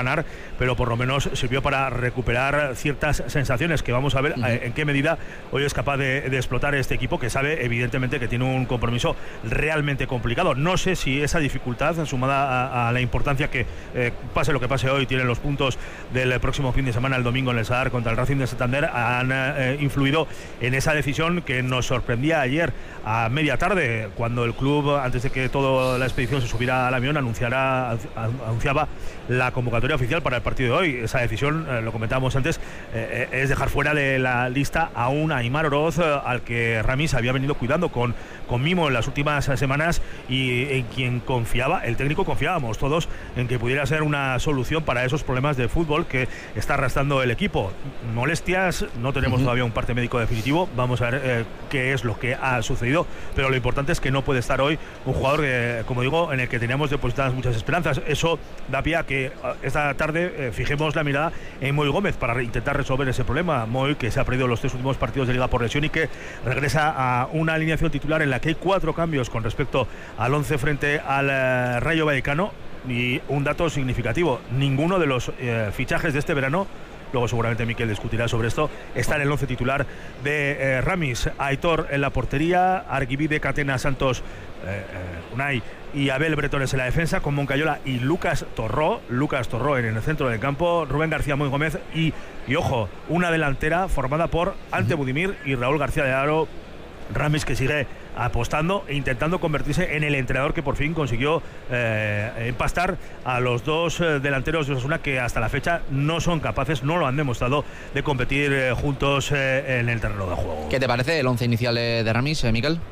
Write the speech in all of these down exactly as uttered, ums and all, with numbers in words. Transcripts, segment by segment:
ganar, pero por lo menos sirvió para recuperar ciertas sensaciones que vamos a ver uh-huh. en qué medida hoy es capaz de, de explotar este equipo, que sabe evidentemente que tiene un compromiso realmente complicado. No sé si esa dificultad, sumada a, a la importancia que eh, pase lo que pase hoy, tienen los puntos del próximo fin de semana, el domingo en el Sadar contra el Racing de Santander, han eh, influido en esa decisión que nos sorprendía ayer a media tarde, cuando el club, antes de que toda la expedición se subiera al avión, anunciara, anunciaba la convocatoria oficial para el partido de hoy. Esa decisión, eh, lo comentábamos antes, eh, es dejar fuera de la lista a un Aimar Oroz, eh, al que Ramis había venido cuidando con, con mimo en las últimas semanas y en quien confiaba, el técnico confiábamos todos en que pudiera ser una solución para esos problemas de fútbol que está arrastrando el equipo. Molestias, no tenemos uh-huh. todavía un parte médico definitivo, vamos a ver eh, qué es lo que ha sucedido, pero lo importante es que no puede estar hoy un jugador que, como digo, en el que teníamos depositadas muchas esperanzas. Eso da pie a que esta tarde eh, fijemos la mirada en Moi Gómez para intentar resolver ese problema. Moi, que se ha perdido los tres últimos partidos de Liga por lesión y que regresa a una alineación titular en la que hay cuatro cambios con respecto al once frente al eh, Rayo Vallecano. Y un dato significativo, ninguno de los eh, fichajes de este verano, luego seguramente Miquel discutirá sobre esto, está en el once titular de eh, Ramis. Aitor en la portería, Arguibide, Catena, Santos, eh, eh, Unai y Abel Bretones en la defensa, con Moncayola y Lucas Torró, Lucas Torró en el centro del campo, Rubén García, Moi Gómez y, y ojo, una delantera formada por Ante Budimir y Raúl García de Aro. Ramis, que sigue apostando e intentando convertirse en el entrenador que por fin consiguió eh, empastar a los dos eh, delanteros de Osasuna, que hasta la fecha no son capaces, no lo han demostrado, de competir eh, juntos eh, en el terreno de juego. ¿Qué te parece el once inicial de Ramis, eh, Miquel?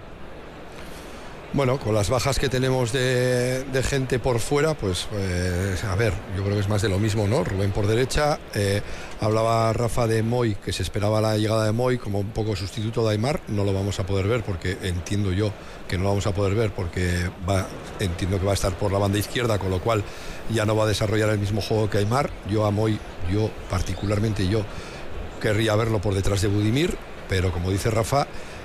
Bueno, con las bajas que tenemos de, de gente por fuera, pues, pues a ver, yo creo que es más de lo mismo, ¿no? Rubén por derecha, eh, hablaba Rafa de Moi, que se esperaba la llegada de Moi como un poco sustituto de Aimar. No lo vamos a poder ver, porque entiendo yo que no lo vamos a poder ver, porque va, entiendo que va a estar por la banda izquierda, con lo cual ya no va a desarrollar el mismo juego que Aimar. Yo a Moi, yo particularmente yo, querría verlo por detrás de Budimir, pero como dice Rafa,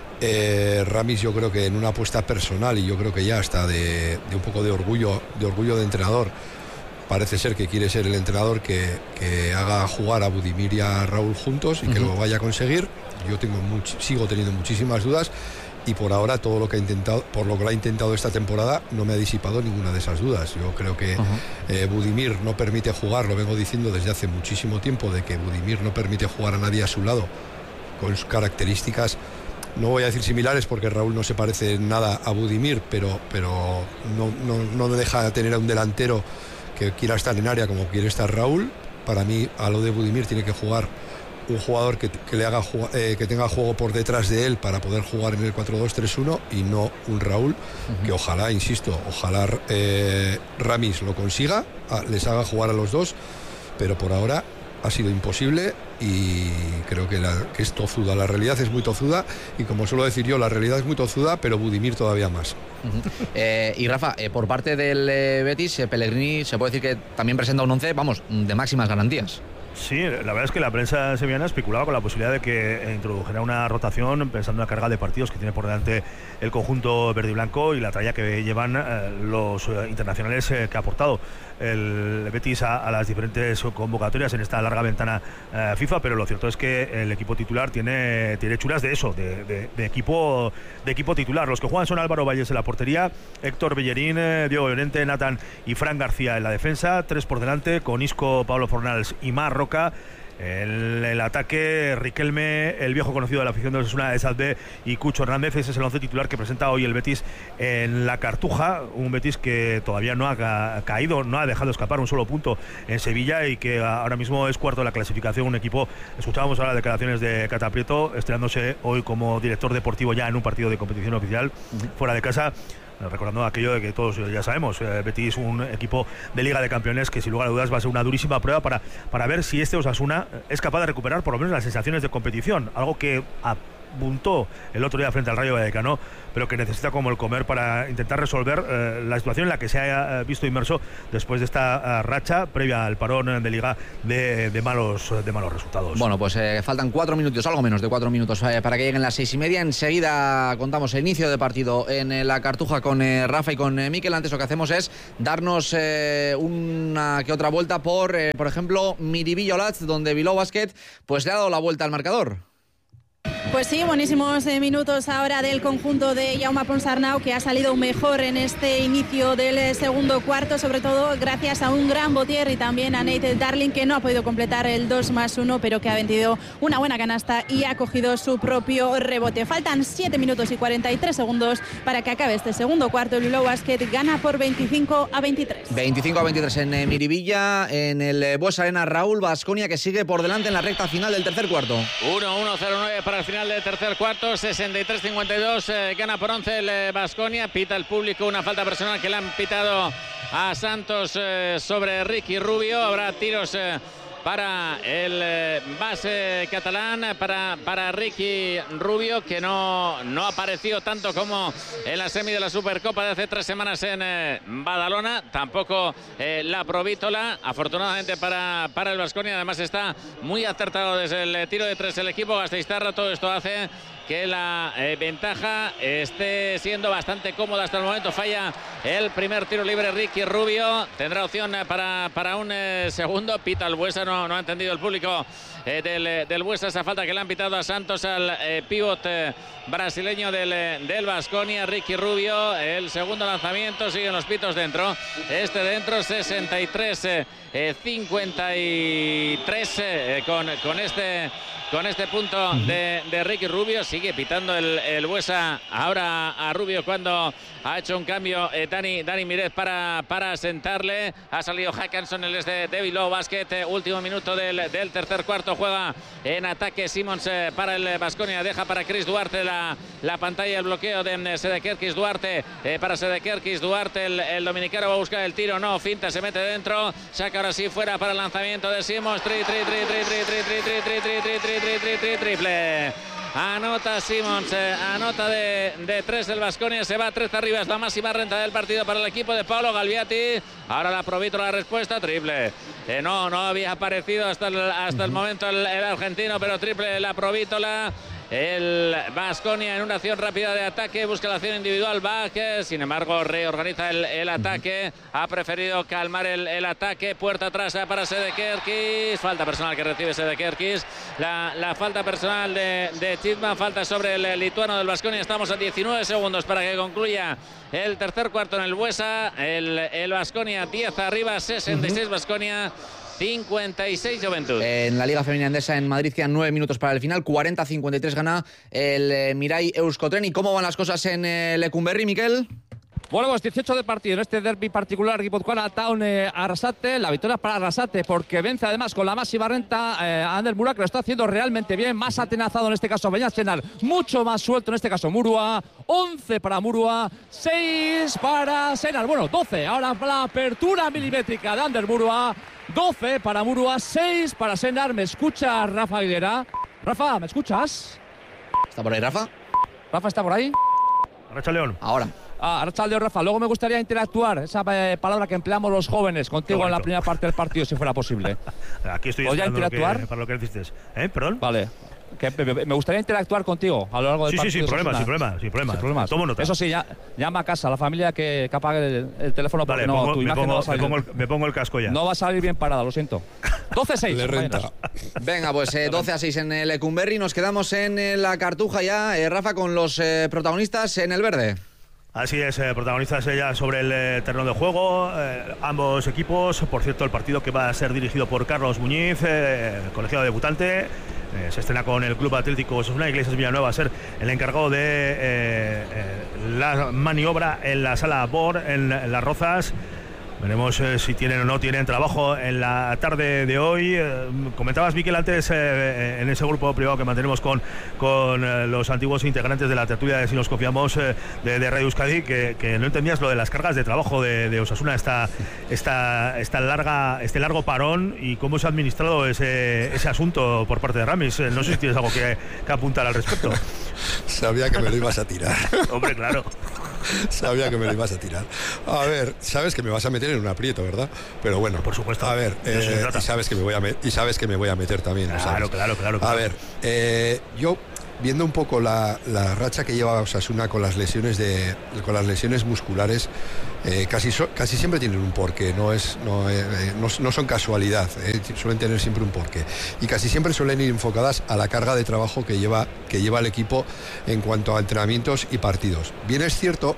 Eh, Ramis, yo creo que en una apuesta personal, y yo creo que ya está de, de un poco de orgullo de orgullo de entrenador, parece ser que quiere ser el entrenador que, que haga jugar a Budimir y a Raúl juntos y uh-huh. que lo vaya a conseguir. Yo tengo much, sigo teniendo muchísimas dudas, y por ahora todo lo que ha intentado, por lo que lo ha intentado esta temporada, no me ha disipado ninguna de esas dudas. Yo creo que uh-huh. eh, Budimir no permite jugar, lo vengo diciendo desde hace muchísimo tiempo, de que Budimir no permite jugar a nadie a su lado con sus características. No voy a decir similares, porque Raúl no se parece nada a Budimir, pero, pero no, no, no deja de tener a un delantero que quiera estar en área como quiere estar Raúl. Para mí, a lo de Budimir tiene que jugar un jugador que, que, le haga, eh, que tenga juego por detrás de él para poder jugar en el cuatro dos tres uno, y no un Raúl, uh-huh. que ojalá, insisto, ojalá eh, Ramis lo consiga, a, les haga jugar a los dos, pero por ahora ha sido imposible, y creo que, la, que es tozuda, la realidad es muy tozuda, y como suelo decir yo, la realidad es muy tozuda, pero Budimir todavía más. Uh-huh. eh, y Rafa, eh, por parte del eh, Betis, eh, Pellegrini se puede decir que también presenta un once, vamos, de máximas garantías. Sí, la verdad es que la prensa sevillana especulaba con la posibilidad de que introdujera una rotación, pensando en la carga de partidos que tiene por delante el conjunto verde y blanco y la tralla que llevan eh, los eh, internacionales eh, que ha aportado el Betis a, a las diferentes convocatorias en esta larga ventana eh, FIFA. Pero lo cierto es que el equipo titular tiene, tiene churas de eso, de, de, de, equipo, de equipo titular. Los que juegan son Álvaro Valles en la portería, Héctor Bellerín, eh, Diego Llorente, Nathan y Fran García en la defensa, tres por delante con Isco, Pablo Fornals y Mar Roca. El, el ataque, Riquelme, el viejo conocido de la afición de Osasuna, de Salve, y Cucho Hernández. Ese es el once titular que presenta hoy el Betis en la Cartuja, un Betis que todavía no ha ca- caído, no ha dejado escapar un solo punto en Sevilla, y que ahora mismo es cuarto de la clasificación. Un equipo, escuchábamos ahora declaraciones de Cata Prieto, estrenándose hoy como director deportivo ya en un partido de competición oficial uh-huh. fuera de casa, recordando aquello de que todos ya sabemos, eh, Betis, un equipo de Liga de Campeones que sin lugar a dudas va a ser una durísima prueba para, para ver si este Osasuna es capaz de recuperar por lo menos las sensaciones de competición, algo que a repuntó el otro día frente al Rayo Vallecano, pero que necesita como el comer para intentar resolver eh, la situación en la que se ha eh, visto inmerso después de esta eh, racha previa al parón de Liga de, de, malos, de malos resultados. Bueno, pues eh, faltan cuatro minutos, algo menos de cuatro minutos eh, para que lleguen las seis y media. Enseguida contamos el inicio de partido en eh, la Cartuja con eh, Rafa y con eh, Miquel. Antes lo que hacemos es darnos eh, una que otra vuelta por, eh, por ejemplo, Miribilla-Olatz, donde Bilbao Basket pues le ha dado la vuelta al marcador. Pues sí, buenísimos eh, minutos ahora del conjunto de Jaume Ponsarnau, que ha salido mejor en este inicio del eh, segundo cuarto, sobre todo gracias a un gran Botier y también a Nate Darling, que no ha podido completar el dos más uno, pero que ha vendido una buena canasta y ha cogido su propio rebote. Faltan siete minutos y cuarenta y tres segundos para que acabe este segundo cuarto. El Bilbao Basket gana por veinticinco a veintitrés. veinticinco a veintitrés en eh, Miribilla, en el eh, Bues Arena. Raúl, Baskonia que sigue por delante en la recta final del tercer cuarto. uno uno cero nueve para el final del tercer cuarto, sesenta y tres cincuenta y dos, eh, gana por once el Baskonia, pita el público una falta personal que le han pitado a Santos eh, sobre Ricky Rubio. Habrá tiros eh, para el eh, base catalán, para, para Ricky Rubio, que no, no apareció tanto como en la semi de la Supercopa de hace tres semanas en eh, Badalona, tampoco eh, la Provítola, afortunadamente para, para el Baskonia. Además está muy acertado desde el tiro de tres el equipo gasteiztarra. Todo esto hace que la eh, ventaja esté siendo bastante cómoda hasta el momento. Falla el primer tiro libre Ricky Rubio, tendrá opción para, para un eh, segundo. Pita el Buesa, no, no ha entendido el público eh, del, del Buesa esa falta que le han pitado a Santos, al eh, pívot eh, brasileño del, del Baskonia, Ricky Rubio. El segundo lanzamiento, siguen los pitos dentro, este dentro, sesenta y tres cincuenta y tres eh, con, con este con este punto de, de Ricky Rubio. Sigue pitando el, el Buesa ahora a Rubio cuando ha hecho un cambio eh, Dani, Dani Mirez para, para sentarle. Ha salido Hackinson, el de, de Bilbao Basket. Eh, último minuto del, del tercer cuarto. Juega en ataque Simons eh, para el Baskonia. Deja para Chris Duarte la, la pantalla, el bloqueo de Sedekerkis Duarte. Eh, para Sedekerkis Duarte, el, el dominicano va a buscar el tiro. No, finta, se mete dentro. Saca ahora sí fuera para el lanzamiento de Simons. Tri, tri, tri, tri, tri, tri, tri, tri, tri, tri, tri, tri, tri, tri, tri, triple. Anota Simons, eh, anota de, de tres el Baskonia, se va a tres arriba, es la máxima renta del partido para el equipo de Paolo Galviati. Ahora la Provito la respuesta, triple. Eh, no, no había aparecido hasta el, hasta el momento el, el argentino, pero triple la Provítola. El Baskonia en una acción rápida de ataque, busca la acción individual Bach, sin embargo reorganiza el, el ataque, ha preferido calmar el, el ataque, puerta atrás para Sedekerkis, falta personal que recibe Sedekerkis, la, la falta personal de, de Chitman, falta sobre el lituano del Baskonia. Estamos a diecinueve segundos para que concluya el tercer cuarto en el Buesa. El Baskonia diez arriba, sesenta y seis Baskonia, cincuenta y seis Juventud. En la Liga Femenina Endesa en Madrid quedan nueve minutos para el final, cuarenta a cincuenta y tres gana el eh, Mirai Euskotren. ¿Y cómo van las cosas en el eh, Lecumberri, Miquel? Bueno, pues dieciocho de partido en este derbi particular Guipuzcoana Town eh, Arrasate. La victoria para Arrasate porque vence además con la máxima renta eh, a Ander Murua, que lo está haciendo realmente bien, más atenazado en este caso Beñat Senar, mucho más suelto en este caso Murua. once para Murua, seis para Senar, bueno, doce ahora la apertura milimétrica de Ander Murua, doce para Murua, seis para Senar. ¿Me escucha Rafa Aguilera? Rafa, ¿me escuchas? ¿Está por ahí Rafa? ¿Rafa está por ahí? Racha León. Ahora. Ah, Arrachaldeón, Rafa. Luego me gustaría interactuar, esa eh, palabra que empleamos los jóvenes, contigo en la primera parte del partido, si fuera posible. Aquí estoy ¿Podría interactuar? Lo que, para lo que necesites. ¿Eh? ¿Perdón? Vale. Que me gustaría interactuar contigo a lo largo del sí, partido. Sí, sí, sin problema, sin problema, sin problema. Sin problemas. Tomo nota. Eso sí, ya, llama a casa, a la familia que, que apague el, el teléfono porque vale, no, pongo, tu me imagen pongo, no va a salir. Me pongo, el, me pongo el casco ya. No va a salir bien parada, lo siento. doce seis. Le renta. Venga, pues eh, doce a seis en el Lecumberri. Nos quedamos en eh, la Cartuja ya, eh, Rafa, con los eh, protagonistas en el verde. Así es, eh, protagonistas ya sobre el eh, terreno de juego, eh, ambos equipos. Por cierto, el partido que va a ser dirigido por Carlos Muñiz, eh, colegiado debutante, eh, se estrena con el Club Atlético Osasuna. Iglesias Villanueva va a ser el encargado de eh, eh, la maniobra en la sala B O R, en, en Las Rozas. Veremos eh, si tienen o no tienen trabajo en la tarde de hoy. Eh, comentabas, Miquel, antes eh, en ese grupo privado que mantenemos con, con eh, los antiguos integrantes de la tertulia de Si Nos Confiamos eh, de, de Radio Euskadi, que, que no entendías lo de las cargas de trabajo de, de Osasuna, esta, esta, esta larga, este largo parón, y cómo se ha administrado ese, ese asunto por parte de Ramis. Eh, no sé si tienes algo que, que apuntar al respecto. Sabía que me lo ibas a tirar. Hombre, claro. Sabía que me lo ibas a tirar. A ver, sabes que me vas a meter en un aprieto, ¿verdad? Pero bueno, por supuesto. A ver, eh, y sabes que me voy a met- y sabes que me voy a meter también. Claro, ¿sabes? claro, claro, claro. A ver, eh, yo viendo un poco la, la racha que lleva Osasuna con las lesiones de, con las lesiones musculares, eh, casi so, casi siempre tienen un porqué. No es, no, eh, no, no son casualidad. Eh, suelen tener siempre un porqué. Y casi siempre suelen ir enfocadas a la carga de trabajo que lleva que lleva el equipo en cuanto a entrenamientos y partidos. Bien es cierto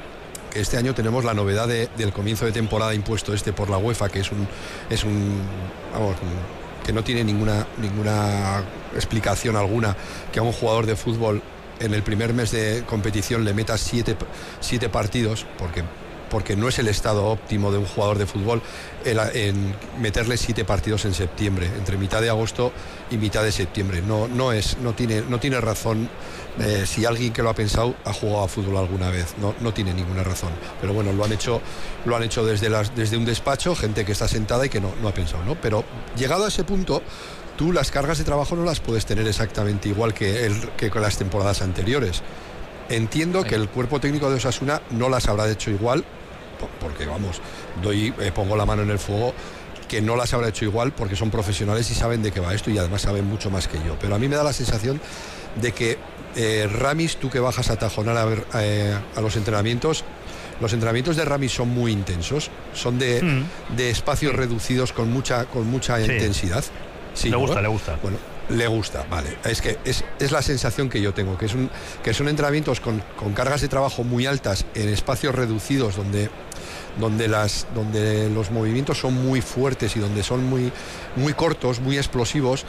que este año tenemos la novedad de, del comienzo de temporada impuesto este por la UEFA, que es un es un vamos un, que no tiene ninguna ninguna explicación alguna que a un jugador de fútbol en el primer mes de competición le metas siete, siete partidos, porque porque no es el estado óptimo de un jugador de fútbol el, en meterle siete partidos en septiembre, entre mitad de agosto y mitad de septiembre. No, no es, no tiene, no tiene razón. Eh, si alguien que lo ha pensado ha jugado a fútbol alguna vez, no, no tiene ninguna razón. Pero bueno, lo han hecho, lo han hecho desde, las, desde un despacho, gente que está sentada y que no, no ha pensado, ¿no? Pero llegado a ese punto, tú las cargas de trabajo no las puedes tener exactamente igual que, el, que con las temporadas anteriores. Entiendo que el cuerpo técnico de Osasuna no las habrá hecho igual, porque vamos, doy, eh, pongo la mano en el fuego, que no las habrá hecho igual porque son profesionales y saben de qué va esto y además saben mucho más que yo. Pero a mí me da la sensación de que eh, Ramis, tú que bajas a Tajonar a ver eh, a los entrenamientos, los entrenamientos de Ramis son muy intensos, son de, mm. de espacios reducidos con mucha, con mucha sí. intensidad. Sí, le gusta, ¿no? le gusta. Bueno, le gusta, vale. Es que es, es la sensación que yo tengo, que, es un, que son entrenamientos con, con cargas de trabajo muy altas en espacios reducidos donde, donde, las, donde los movimientos son muy fuertes y donde son muy, muy cortos, muy explosivos,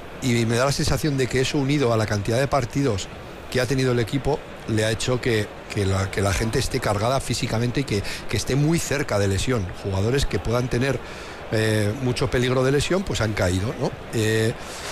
y me da la sensación de que eso, unido a la cantidad de partidos que ha tenido el equipo, le ha hecho que, que, la, que la gente esté cargada físicamente y que, que esté muy cerca de lesión. Jugadores que puedan tener eh, mucho peligro de lesión, pues han caído, ¿no? Eh,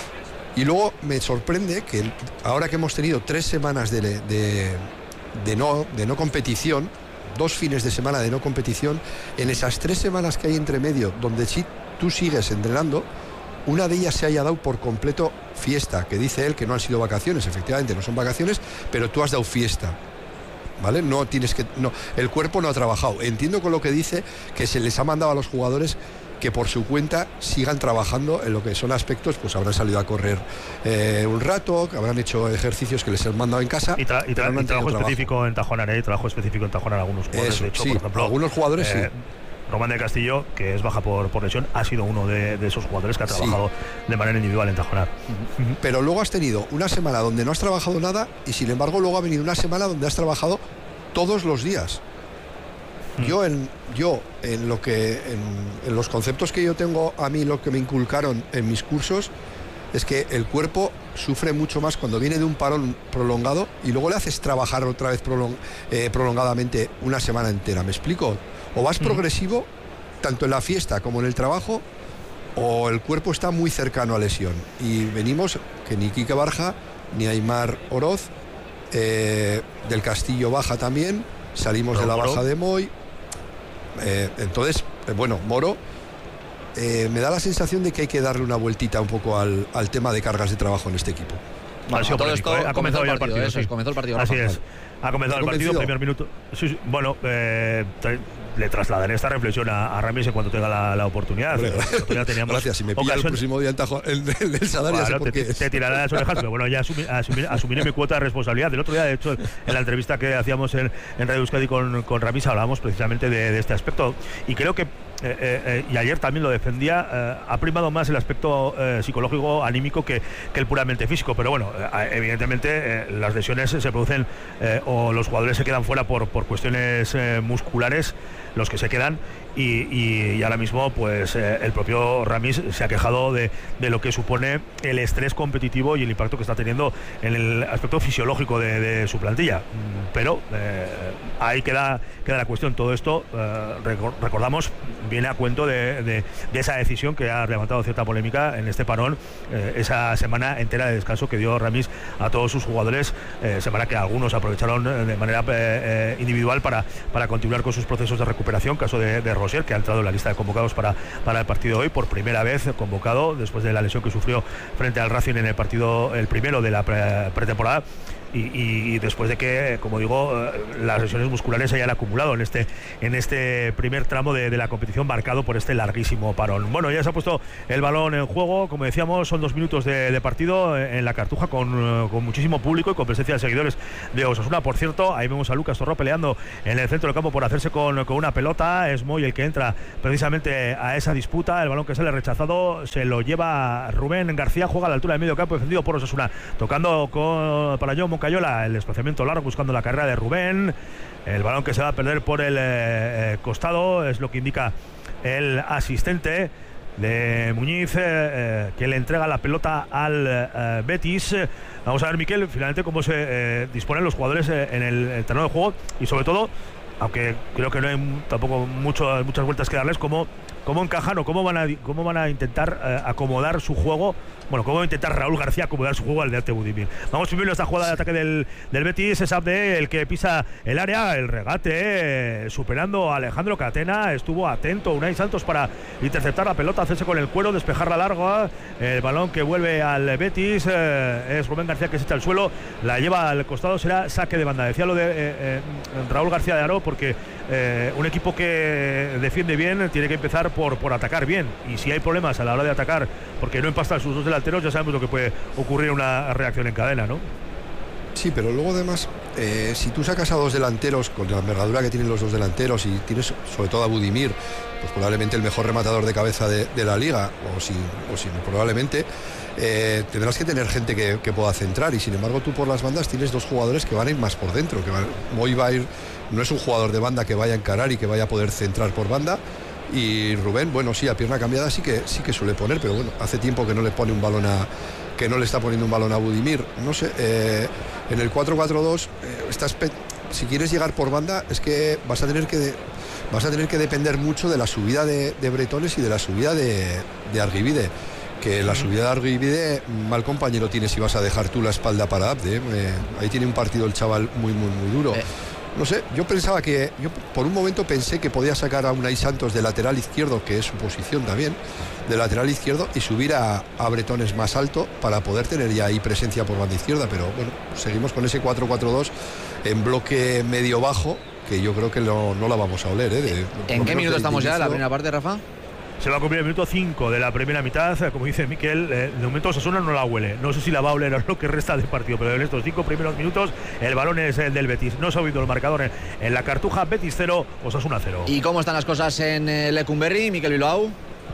y luego me sorprende que ahora que hemos tenido tres semanas de, de, de, no, de no competición, dos fines de semana de no competición, en esas tres semanas que hay entre medio, donde sí tú sigues entrenando, una de ellas se haya dado por completo fiesta, que dice él que no han sido vacaciones, efectivamente no son vacaciones, pero tú has dado fiesta, ¿vale? No tienes que, no, el cuerpo no ha trabajado. Entiendo con lo que dice que se les ha mandado a los jugadores que por su cuenta sigan trabajando en lo que son aspectos, pues habrán salido a correr eh, un rato, que habrán hecho ejercicios que les han mandado en casa. Y, tra- y, tra- no y trabajo específico en Tajonar, ¿eh? Trabajo específico en Tajonar algunos jugadores. Eso, de hecho, sí, por ejemplo, algunos jugadores eh, sí. Román del Castillo, que es baja por, por lesión, ha sido uno de, de esos jugadores que ha trabajado sí. de manera individual en Tajonar. Uh-huh. Pero luego has tenido una semana donde no has trabajado nada y sin embargo luego ha venido una semana donde has trabajado todos los días. Uh-huh. Yo en yo en lo que en, en los conceptos que yo tengo, a mí lo que me inculcaron en mis cursos es que el cuerpo sufre mucho más cuando viene de un parón prolongado y luego le haces trabajar otra vez prolong, eh, prolongadamente una semana entera. ¿Me explico? O vas progresivo, tanto en la fiesta como en el trabajo, o el cuerpo está muy cercano a lesión. Y venimos que ni Quique Barja, ni Aimar Oroz, eh, del Castillo baja también, salimos de la baja de Moy. Eh, entonces, eh, bueno, Moro, eh, me da la sensación de que hay que darle una vueltita un poco al, al tema de cargas de trabajo en este equipo. Bueno, ha, todo esto, ¿eh? ha comenzado ya el partido. Eso sí. es, comenzó el partido. Así Rafa. es. Ha comenzado el partido, primer minuto. Sí, sí. Bueno, eh, le trasladaré esta reflexión a, a Ramis en cuanto tenga la, la oportunidad. Bueno, ya teníamos gracias, si me pilla ocasión... el próximo día en Tajo, el, el, el Sadar, bueno, ya sé por te, qué es. Te tiraré las orejas, pero bueno, ya asumir, asumir, asumiré mi cuota de responsabilidad. El otro día, de hecho, en la entrevista que hacíamos en, en Radio Euskadi con, con Ramis, hablábamos precisamente de, de este aspecto. Y creo que Eh, eh, y ayer también lo defendía, eh, ha primado más el aspecto eh, psicológico, anímico que, que el puramente físico, pero bueno, eh, evidentemente eh, las lesiones se producen eh, o los jugadores se quedan fuera por, por cuestiones eh, musculares, los que se quedan, y, y, y ahora mismo pues eh, el propio Ramis se ha quejado de, de lo que supone el estrés competitivo y el impacto que está teniendo en el aspecto fisiológico de, de su plantilla, pero eh, ahí queda, queda la cuestión. Todo esto eh, recordamos viene a cuento de, de, de esa decisión que ha levantado cierta polémica en este parón, eh, esa semana entera de descanso que dio Ramis a todos sus jugadores, eh, semana que algunos aprovecharon de manera eh, individual para, para continuar con sus procesos de recuperación, caso de, de Rosier, que ha entrado en la lista de convocados para, para el partido de hoy, por primera vez convocado después de la lesión que sufrió frente al Racing en el partido, el primero de la pre- pretemporada. y, y después de que, como digo, las lesiones musculares se hayan acumulado en este, en este primer tramo de, de la competición marcado por este larguísimo parón. Bueno, ya se ha puesto el balón en juego, como decíamos, son dos minutos de, de partido en la Cartuja con, con muchísimo público y con presencia de seguidores de Osasuna. Por cierto, ahí vemos a Lucas Torró peleando en el centro del campo por hacerse con, con una pelota. Es Moy el que entra precisamente a esa disputa. El balón que sale rechazado se lo lleva Rubén García, juega a la altura del medio campo defendido por Osasuna, tocando con, para John Moncayola, el desplazamiento largo buscando la carrera de Rubén. El balón que se va a perder por el eh, costado es lo que indica el asistente de Muñiz, eh, que le entrega la pelota al eh, Betis. Vamos a ver, Miquel, finalmente cómo se eh, disponen los jugadores eh, en el, el terreno de juego y sobre todo, aunque creo que no hay tampoco mucho, muchas vueltas que darles, cómo, cómo encajan o cómo van a, cómo van a intentar eh, acomodar su juego. Bueno, cómo va a intentar Raúl García acomodar su juego al de Arte Budimir. Vamos primero a esta jugada de ataque del, del Betis. Es Abde el que pisa el área, el regate, eh, superando a Alejandro Catena. Estuvo atento Unai Santos para interceptar la pelota, hacerse con el cuero, despejarla larga. El balón que vuelve al Betis eh, es Rubén García que se echa al suelo, la lleva al costado, será saque de banda. Decía lo de eh, eh, Raúl García de Aro, porque eh, un equipo que defiende bien tiene que empezar por, por atacar bien. Y si hay problemas a la hora de atacar, porque no empastan sus dos delanteros, ya sabemos lo que puede ocurrir una reacción en cadena, ¿no? Sí, pero luego además, eh, si tú sacas a dos delanteros con la envergadura que tienen los dos delanteros y tienes sobre todo a Budimir, pues probablemente el mejor rematador de cabeza de, de la liga, o si, o si probablemente, eh, tendrás que tener gente que, que pueda centrar, y sin embargo tú por las bandas tienes dos jugadores que van a ir más por dentro, que van, Moy va a ir, no es un jugador de banda que vaya a encarar y que vaya a poder centrar por banda. Y Rubén, bueno, sí, a pierna cambiada sí que sí que suele poner, pero bueno, hace tiempo que no le pone un balón a que no le está poniendo un balón a Budimir. No sé, eh, en el cuatro cuatro dos eh, estás si quieres llegar por banda es que vas a tener que de, vas a tener que depender mucho de la subida de, de Bretones y de la subida de, de Arguibide. Que la subida de Arguibide, mal compañero tiene si vas a dejar tú la espalda para Abde. Eh, ahí tiene un partido el chaval muy muy muy duro. Eh. No sé, yo pensaba que, yo por un momento pensé que podía sacar a Unai Santos de lateral izquierdo, que es su posición también, de lateral izquierdo, y subir a, a Bretones más alto para poder tener ya ahí presencia por banda izquierda, pero bueno, seguimos con ese cuatro cuatro dos en bloque medio bajo, que yo creo que lo, no la vamos a oler. ¿eh? De, ¿En qué minuto estamos ya de la primera parte, Rafa? Se va a cumplir el minuto cinco de la primera mitad. Como dice Miquel, eh, de momento Osasuna no la huele. No sé si la va a oler a lo que resta del partido, pero en estos cinco primeros minutos el balón es el del Betis. No se ha oído el marcador en, en la Cartuja. Betis cero, Osasuna cero. ¿Y cómo están las cosas en eh, Lecumberri, Miquel Bilbao?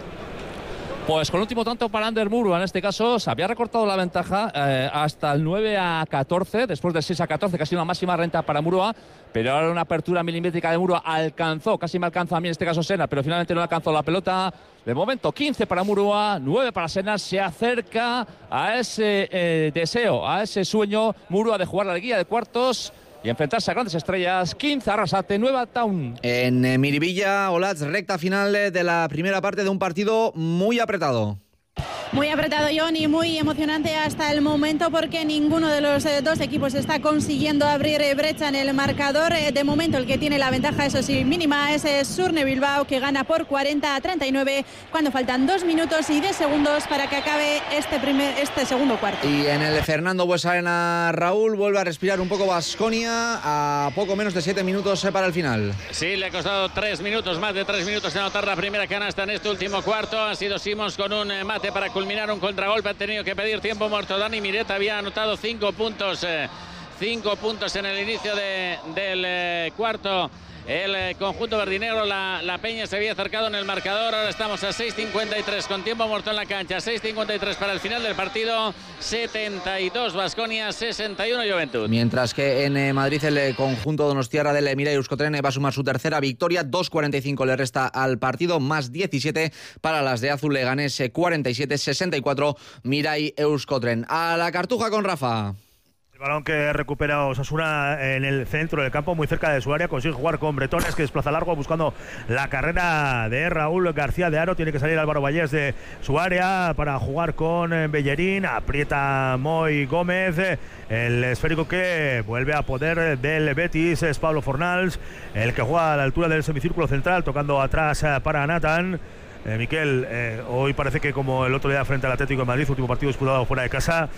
Pues con último tanto para Ander Murua, en este caso se había recortado la ventaja eh, hasta el nueve a catorce, después del seis a catorce, casi una máxima renta para Murua, pero ahora una apertura milimétrica de Murua alcanzó, casi me alcanza a mí en este caso Sena, pero finalmente no alcanzó la pelota. De momento quince para Murua, nueve para Sena, se acerca a ese eh, deseo, a ese sueño Murua de jugar la liguilla de cuartos y enfrentarse a grandes estrellas. Quince Arrasate, nueva Town. En eh, Miribilla, Olatz, recta final de la primera parte de un partido muy apretado. Muy apretado, John, y muy emocionante hasta el momento, porque ninguno de los eh, dos equipos está consiguiendo abrir eh, brecha en el marcador. Eh, de momento el que tiene la ventaja, eso sí, mínima, es eh, Surne Bilbao, que gana por cuarenta a treinta y nueve cuando faltan dos minutos y diez segundos para que acabe este, primer, este segundo cuarto. Y en el Fernando Buesarena, Raúl, vuelve a respirar un poco Baskonia a poco menos de siete minutos para el final. Sí, le ha costado tres minutos, más de tres minutos anotar la primera canasta en este último cuarto. Ha sido Simons con un eh, mate para culminar un contragolpe, ha tenido que pedir tiempo muerto. Dani Miret había anotado cinco puntos, eh, cinco puntos en el inicio de, del eh, cuarto. El eh, conjunto verdinegro, la, la Peña se había acercado en el marcador. Ahora estamos a seis cincuenta y tres con tiempo muerto en la cancha. seis cincuenta y tres para el final del partido. setenta y dos Baskonia, sesenta y uno Juventud. Mientras que en eh, Madrid el eh, conjunto donostiarra del Mirai Euskotren va a sumar su tercera victoria. dos cuarenta y cinco le resta al partido, más diecisiete para las de Azul Leganés, eh, cuarenta y siete sesenta y cuatro Mirai Euskotren. A la Cartuja con Rafa. Balón que recupera Osasuna en el centro del campo, muy cerca de su área, consigue jugar con Bretones, que desplaza largo buscando la carrera de Raúl García de Aro. Tiene que salir Álvaro Vallés de su área para jugar con Bellerín, aprieta Moy Gómez, el esférico que vuelve a poder del Betis es Pablo Fornals, el que juega a la altura del semicírculo central, tocando atrás para Nathan. Eh, Miquel, eh, hoy parece que como el otro día frente al Atlético de Madrid, último partido disputado fuera de casa,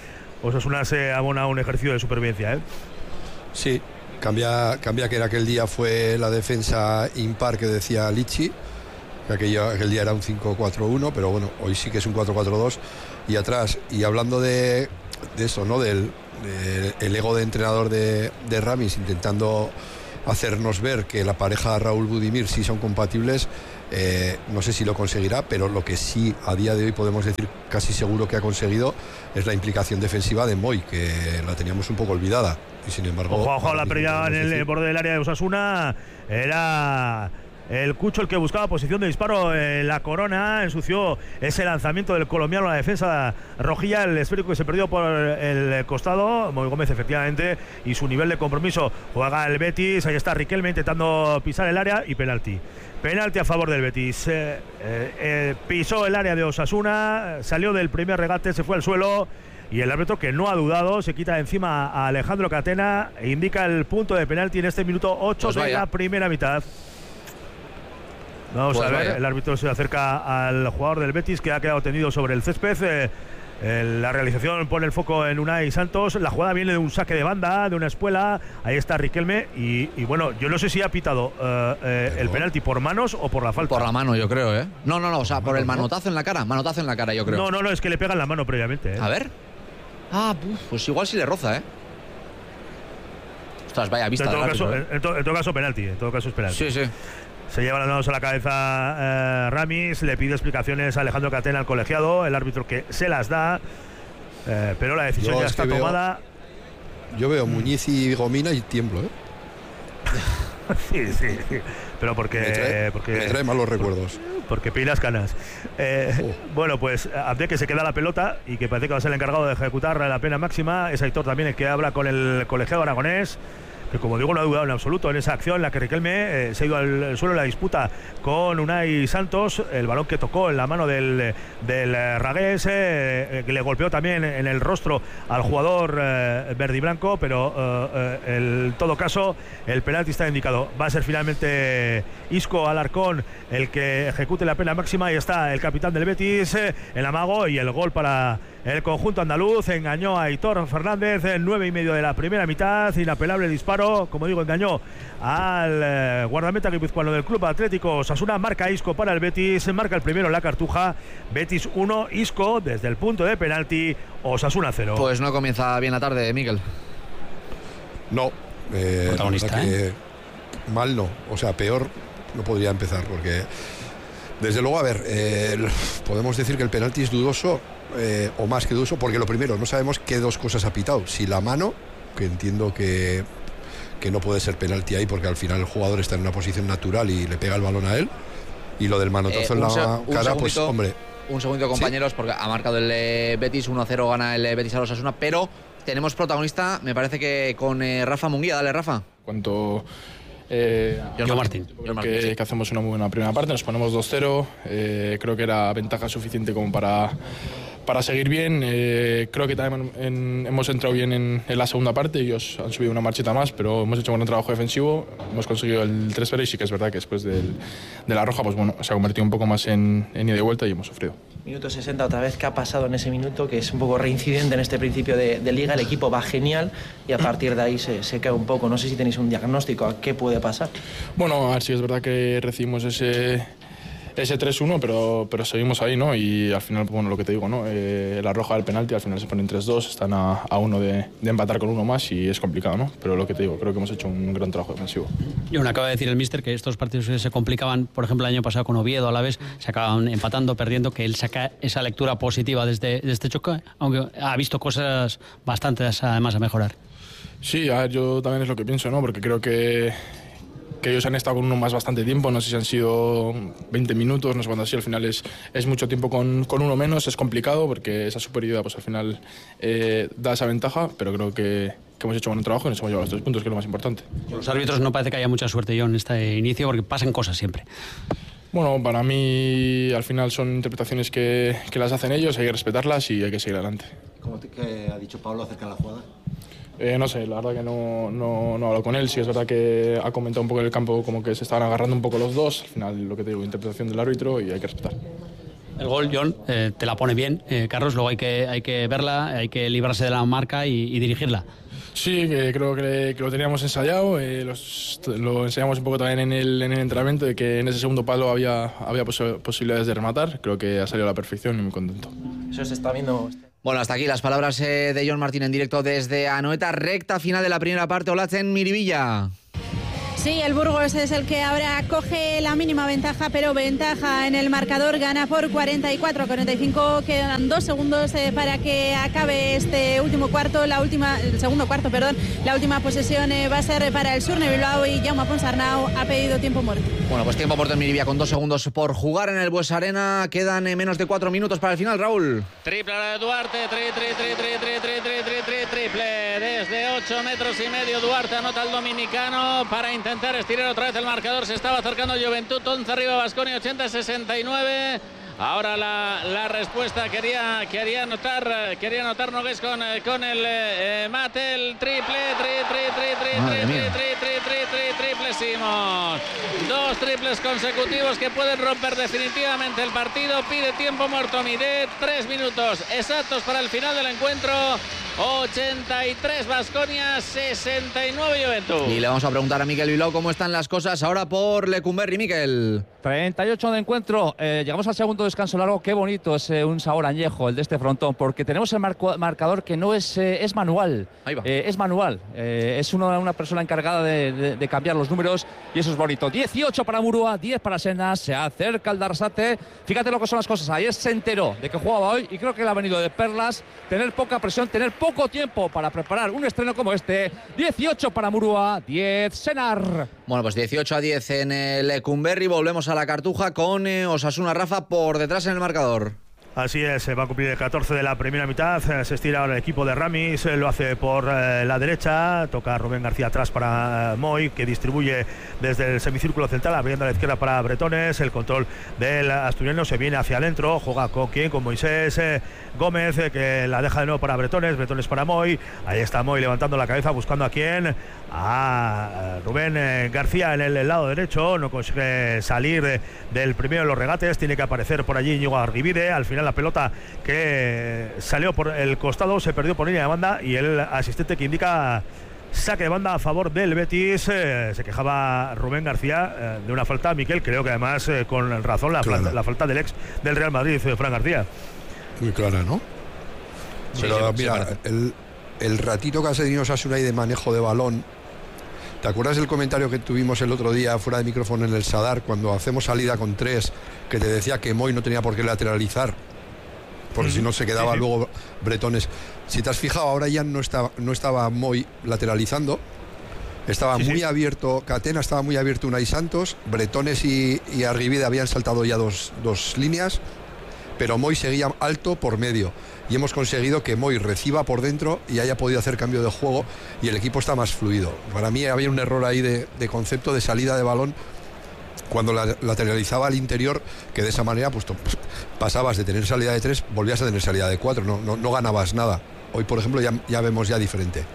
Osasuna se abona un ejercicio de supervivencia, ¿eh? Sí, cambia, cambia que en aquel día fue la defensa impar que decía Lichi, que aquello, aquel día era un cinco cuatro uno, pero bueno, hoy sí que es un cuatro cuatro dos y atrás. Y hablando de, de eso, ¿no? Del de, el ego de entrenador de, de Ramis intentando hacernos ver que la pareja Raúl Budimir sí son compatibles, eh, no sé si lo conseguirá, pero lo que sí a día de hoy podemos decir casi seguro que ha conseguido es la implicación defensiva de Moy, que la teníamos un poco olvidada y sin embargo... Ojo, ojo, la pérdida en el decir... borde del área de Osasuna era... el Cucho el que buscaba posición de disparo en la corona, ensució ese lanzamiento del colombiano a la defensa rojilla, el esférico que se perdió por el costado. Moy Gómez efectivamente, y su nivel de compromiso. Juega el Betis, ahí está Riquelme intentando pisar el área y penalti. Penalti a favor del Betis. Eh, eh, eh, pisó el área de Osasuna, salió del primer regate, se fue al suelo. Y el árbitro, que no ha dudado, se quita de encima a Alejandro Catena e indica el punto de penalti en este minuto ocho pues de la primera mitad. Vamos pues a ver, vaya. El árbitro se acerca al jugador del Betis que ha quedado tendido sobre el césped. Eh, eh, la realización pone el foco en Unai Santos. La jugada viene de un saque de banda, de una espuela. Ahí está Riquelme. Y, y bueno, yo no sé si ha pitado eh, eh, el penalti por manos o por la falta. Por la mano, yo creo, ¿eh? No, no, no, o sea, por el manotazo en la cara. Manotazo en la cara, yo creo. No, no, no, es que le pega en la mano previamente. ¿eh? A ver. Ah, pues igual sí le roza, ¿eh? Ostras, vaya vista. En todo, árbitro, caso, ¿eh? en, to, en todo caso, penalti. En todo caso es penalti. Sí, sí. Se lleva las manos a la cabeza eh, Ramis, le pide explicaciones a Alejandro Catena, al colegiado, el árbitro que se las da, eh, pero la decisión yo ya está tomada. Veo, yo veo Muñiz y Gomina y tiemblo, ¿eh? sí, sí, sí, pero porque me trae, porque, me trae malos recuerdos. Porque pilas canas. Eh, oh. Bueno, pues Abde, que se queda la pelota y que parece que va a ser el encargado de ejecutar la pena máxima. Es Aitor también el que habla con el colegiado aragonés, que como digo no ha dudado en absoluto en esa acción en la que Riquelme eh, se ha ido al suelo en la disputa con Unai Santos. El balón que tocó en la mano del, del eh, Ragués, eh, que le golpeó también en el rostro al jugador eh, verde y blanco, pero eh, eh, en todo caso el penalti está indicado. Va a ser finalmente Isco Alarcón el que ejecute la pena máxima. Y está el capitán del Betis, eh, el amago, y el gol para el conjunto andaluz. Engañó a Aitor Fernández en nueve y medio de la primera mitad. Inapelable disparo, como digo, engañó al eh, guardameta guipuzcoano del Club Atlético Osasuna. Marca Isco para el Betis, marca el primero en la Cartuja. Betis uno, Isco desde el punto de penalti. Osasuna cero. Pues no comienza bien la tarde, Miguel. No, eh, protagonista, que ¿eh? Mal no, o sea, peor no podría empezar, porque desde luego, a ver, eh, podemos decir que el penalti es dudoso, eh, o más que dudoso, porque lo primero, no sabemos qué dos cosas ha pitado. Si la mano, que entiendo que, que no puede ser penalti ahí, porque al final el jugador está en una posición natural y le pega el balón a él, y lo del manotazo eh, en la se- cara, pues hombre. Un segundo, compañeros, ¿sí? Porque ha marcado el eh, Betis, uno cero gana el eh, Betis a los Osasuna, pero tenemos protagonista, me parece que con eh, Rafa Munguía. Dale, Rafa. Cuanto Eh, John Martín. Creo que, sí. que hacemos una muy buena primera parte, nos ponemos dos cero, eh, creo que era ventaja suficiente como para, para seguir bien. Eh, creo que también en, hemos entrado bien en, en la segunda parte, ellos han subido una marchita más, pero hemos hecho un buen trabajo defensivo, hemos conseguido el tres cero y sí que es verdad que después del, de la roja pues bueno, se ha convertido un poco más en, en ida y vuelta y hemos sufrido. Minuto sesenta otra vez, ¿qué ha pasado en ese minuto? Que es un poco reincidente en este principio de, de liga, el equipo va genial y a partir de ahí se, se cae un poco. No sé si tenéis un diagnóstico, ¿a qué puede pasar? Bueno, a ver si es verdad que recibimos ese, ese tres uno, pero, pero seguimos ahí, ¿no? Y al final, bueno, lo que te digo, ¿no? Eh, la roja del penalti, al final se ponen tres dos, están a, a uno de, de empatar con uno más y es complicado, ¿no? Pero lo que te digo, creo que hemos hecho un gran trabajo defensivo. Yo me acaba de decir el míster que estos partidos se complicaban, por ejemplo, el año pasado con Oviedo, a la vez se acaban empatando, perdiendo, que él saca esa lectura positiva de este, de este choque, aunque ha visto cosas bastantes además a mejorar. Sí, a ver, yo también es lo que pienso, ¿no? Porque creo que que ellos han estado con uno más bastante tiempo, no sé si han sido veinte minutos, no sé cuánto así, al final es, es mucho tiempo con, con uno menos, es complicado porque esa superioridad pues al final eh, da esa ventaja, pero creo que, que hemos hecho buen trabajo y nos hemos llevado los tres puntos, que es lo más importante. Los árbitros no parece que haya mucha suerte yo en este inicio porque pasan cosas siempre. Bueno, para mí al final son interpretaciones que, que las hacen ellos, hay que respetarlas y hay que seguir adelante. ¿Cómo te, qué ha dicho Pablo acerca de la jugada? Eh, no sé, la verdad que no, no, no he hablado con él, sí es verdad que ha comentado un poco en el campo como que se estaban agarrando un poco los dos, al final lo que te digo, interpretación del árbitro y hay que respetar. el gol, John, eh, te la pone bien, eh, Carlos, luego hay que, hay que verla, hay que librarse de la marca y, y dirigirla. Sí, que creo que, que lo teníamos ensayado, eh, los, lo ensayamos un poco también en el, en el entrenamiento, de que en ese segundo palo había, había pos posibilidades de rematar. Creo que ha salido a la perfección y muy contento. Eso se está viendo. Bueno, hasta aquí las palabras eh, de John Martín en directo desde Anoeta, recta final de la primera parte. Olatzen, Miribilla. Sí, el Burgos es el que ahora coge la mínima ventaja, pero ventaja en el marcador, gana por cuarenta y cuatro a cuarenta y cinco, quedan dos segundos eh, para que acabe este último cuarto, la última, el segundo cuarto, perdón, la última posesión eh, va a ser para el Surne Bilbao y Jaume Ponsarnau ha pedido tiempo muerto. Bueno, pues tiempo muerto en Miribilla con dos segundos por jugar en el Buesa Arena, quedan eh, menos de cuatro minutos para el final, Raúl. Triple de Duarte, tri, tri, tri, tri, tri, tri, tri, tri, tri, triple desde ocho metros y medio, Duarte anota el dominicano para intentar intentar estirar otra vez el marcador. Se estaba acercando Juventud, once arriba Baskonia, ochenta a sesenta y nueve. Ahora la, la respuesta quería, quería anotar quería anotar Nogués con, con el eh, mate, el triple, tri, tri, tri, tri, tri, tri, tri, tri, tri, tri, triple Simón. Dos triples consecutivos que pueden romper definitivamente el partido. Pide tiempo muerto Miret, tres minutos exactos para el final del encuentro. ochenta y tres Baskonia, sesenta y nueve Juventud. Y le vamos a preguntar a Mikel Bilbao cómo están las cosas ahora por Lecumberri. Mikel. treinta y ocho de encuentro, eh, llegamos al segundo descanso largo. Qué bonito es eh, un sabor añejo el de este frontón, porque tenemos el marco, marcador que no es, eh, es manual. Ahí va. Eh, es manual, eh, es uno, una persona encargada de, de, de cambiar los números y eso es bonito. dieciocho para Murúa, diez para Senas, se acerca el Darsate. Fíjate lo que son las cosas, ayer se enteró de que jugaba hoy y creo que le ha venido de perlas tener poca presión, tener poco tiempo para preparar un estreno como este. dieciocho para Murúa, diez Senar. Bueno, pues dieciocho a diez en el Lecumberri. Volvemos a la Cartuja con eh, Osasuna Rafa por detrás en el marcador. Así es, va a cumplir el catorce de la primera mitad, se estira ahora el equipo de Ramis, lo hace por eh, la derecha, toca Rubén García atrás para eh, Moy, que distribuye desde el semicírculo central, abriendo a la izquierda para Bretones, el control del asturiano se viene hacia adentro, juega con quién, con Moisés eh, Gómez, eh, que la deja de nuevo para Bretones, Bretones para Moy, ahí está Moy levantando la cabeza, buscando a quién, a Rubén eh, García en el, el lado derecho, no consigue salir eh, del primero de los regates, tiene que aparecer por allí Íñigo Arribide, al final la pelota que salió por el costado se perdió por línea de banda y el asistente que indica saque de banda a favor del Betis, eh, se quejaba Rubén García eh, de una falta, Miquel, creo que además eh, con razón la, claro. falta, la falta del ex del Real Madrid, eh, Fran García. Muy clara, ¿no? Sí, Pero sí, mira, sí, el, el ratito que ha tenido Osasuna ahí de manejo de balón, ¿te acuerdas del comentario que tuvimos el otro día fuera de micrófono en el Sadar cuando hacemos salida con tres, que te decía que Moy no tenía por qué lateralizar? Porque mm-hmm. si no se quedaba sí, sí. luego Bretones. Si te has fijado, ahora ya no estaba, no estaba Moy lateralizando. Estaba sí, muy sí. abierto, Catena estaba muy abierto Unai Santos, Bretones y, y Arribide habían saltado ya dos, dos líneas, pero Moy seguía alto por medio. Y hemos conseguido que Moy reciba por dentro y haya podido hacer cambio de juego y el equipo está más fluido. Para mí había un error ahí de, de concepto de salida de balón cuando la, lateralizaba al interior, que de esa manera pues, pasabas de tener salida de tres, volvías a tener salida de cuatro, no, no, no ganabas nada. Hoy, por ejemplo, ya, ya vemos ya diferente.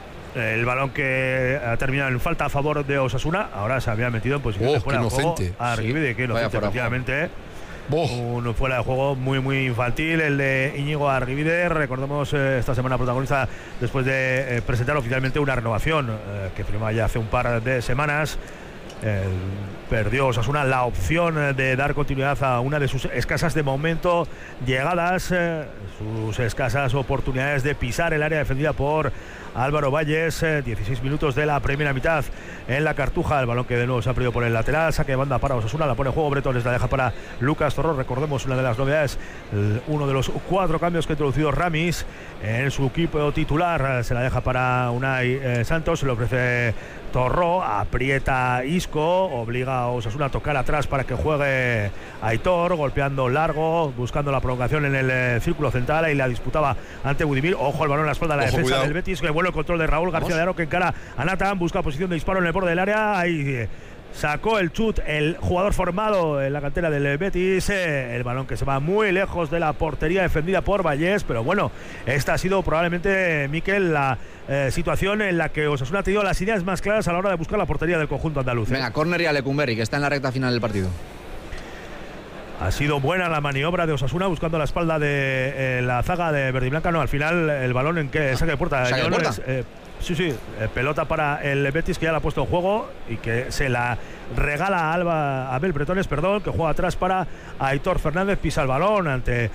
El balón que ha terminado en falta a favor de Osasuna, ahora se había metido en posición oh, de fuera de juego a Arribide, sí. que inocente, efectivamente. Oh. Un fuera de juego muy muy infantil el de Íñigo Arribide, recordemos eh, esta semana protagonista después de eh, presentar oficialmente una renovación eh, que firmó ya hace un par de semanas. Eh, perdió Osasuna la opción de dar continuidad a una de sus escasas de momento llegadas, eh, sus escasas oportunidades de pisar el área defendida por Álvaro Valles. eh, dieciséis minutos de la primera mitad en la Cartuja, el balón que de nuevo se ha perdido por el lateral, saque de banda para Osasuna, la pone en juego Bretones, la deja para Lucas Torró. Recordemos una de las novedades, el, uno de los cuatro cambios que ha introducido Ramis en su equipo titular, se la deja para Unai eh, Santos, se le ofrece Torró, aprieta Isco, obliga a Osasuna a tocar atrás para que juegue Aitor, golpeando largo, buscando la prolongación en el eh, círculo central, y la disputaba ante Budimir. Ojo al balón en la espalda de la Ojo, defensa cuidado. del Betis, que vuelve el control de Raúl García Vamos. de Aro, que encara a Nathan, busca posición de disparo en el borde del área, ahí eh, sacó el chut el jugador formado en la cantera del Betis, eh, el balón que se va muy lejos de la portería defendida por Vallés, pero bueno, esta ha sido probablemente, Miquel, la eh, situación en la que Osasuna ha tenido las ideas más claras a la hora de buscar la portería del conjunto andaluz. Venga, córner y a Lecumberri, que está en la recta final del partido. Ha sido buena la maniobra de Osasuna buscando la espalda de eh, la zaga de verde y blanca. No, al final el balón en que saque de puerta. ¿Saque de puerta? Es, eh, sí, sí, eh, pelota para el Betis, que ya la ha puesto en juego y que se la regala a Alba, Abel Bretones, perdón, que juega atrás para Aitor Fernández. Pisa el balón ante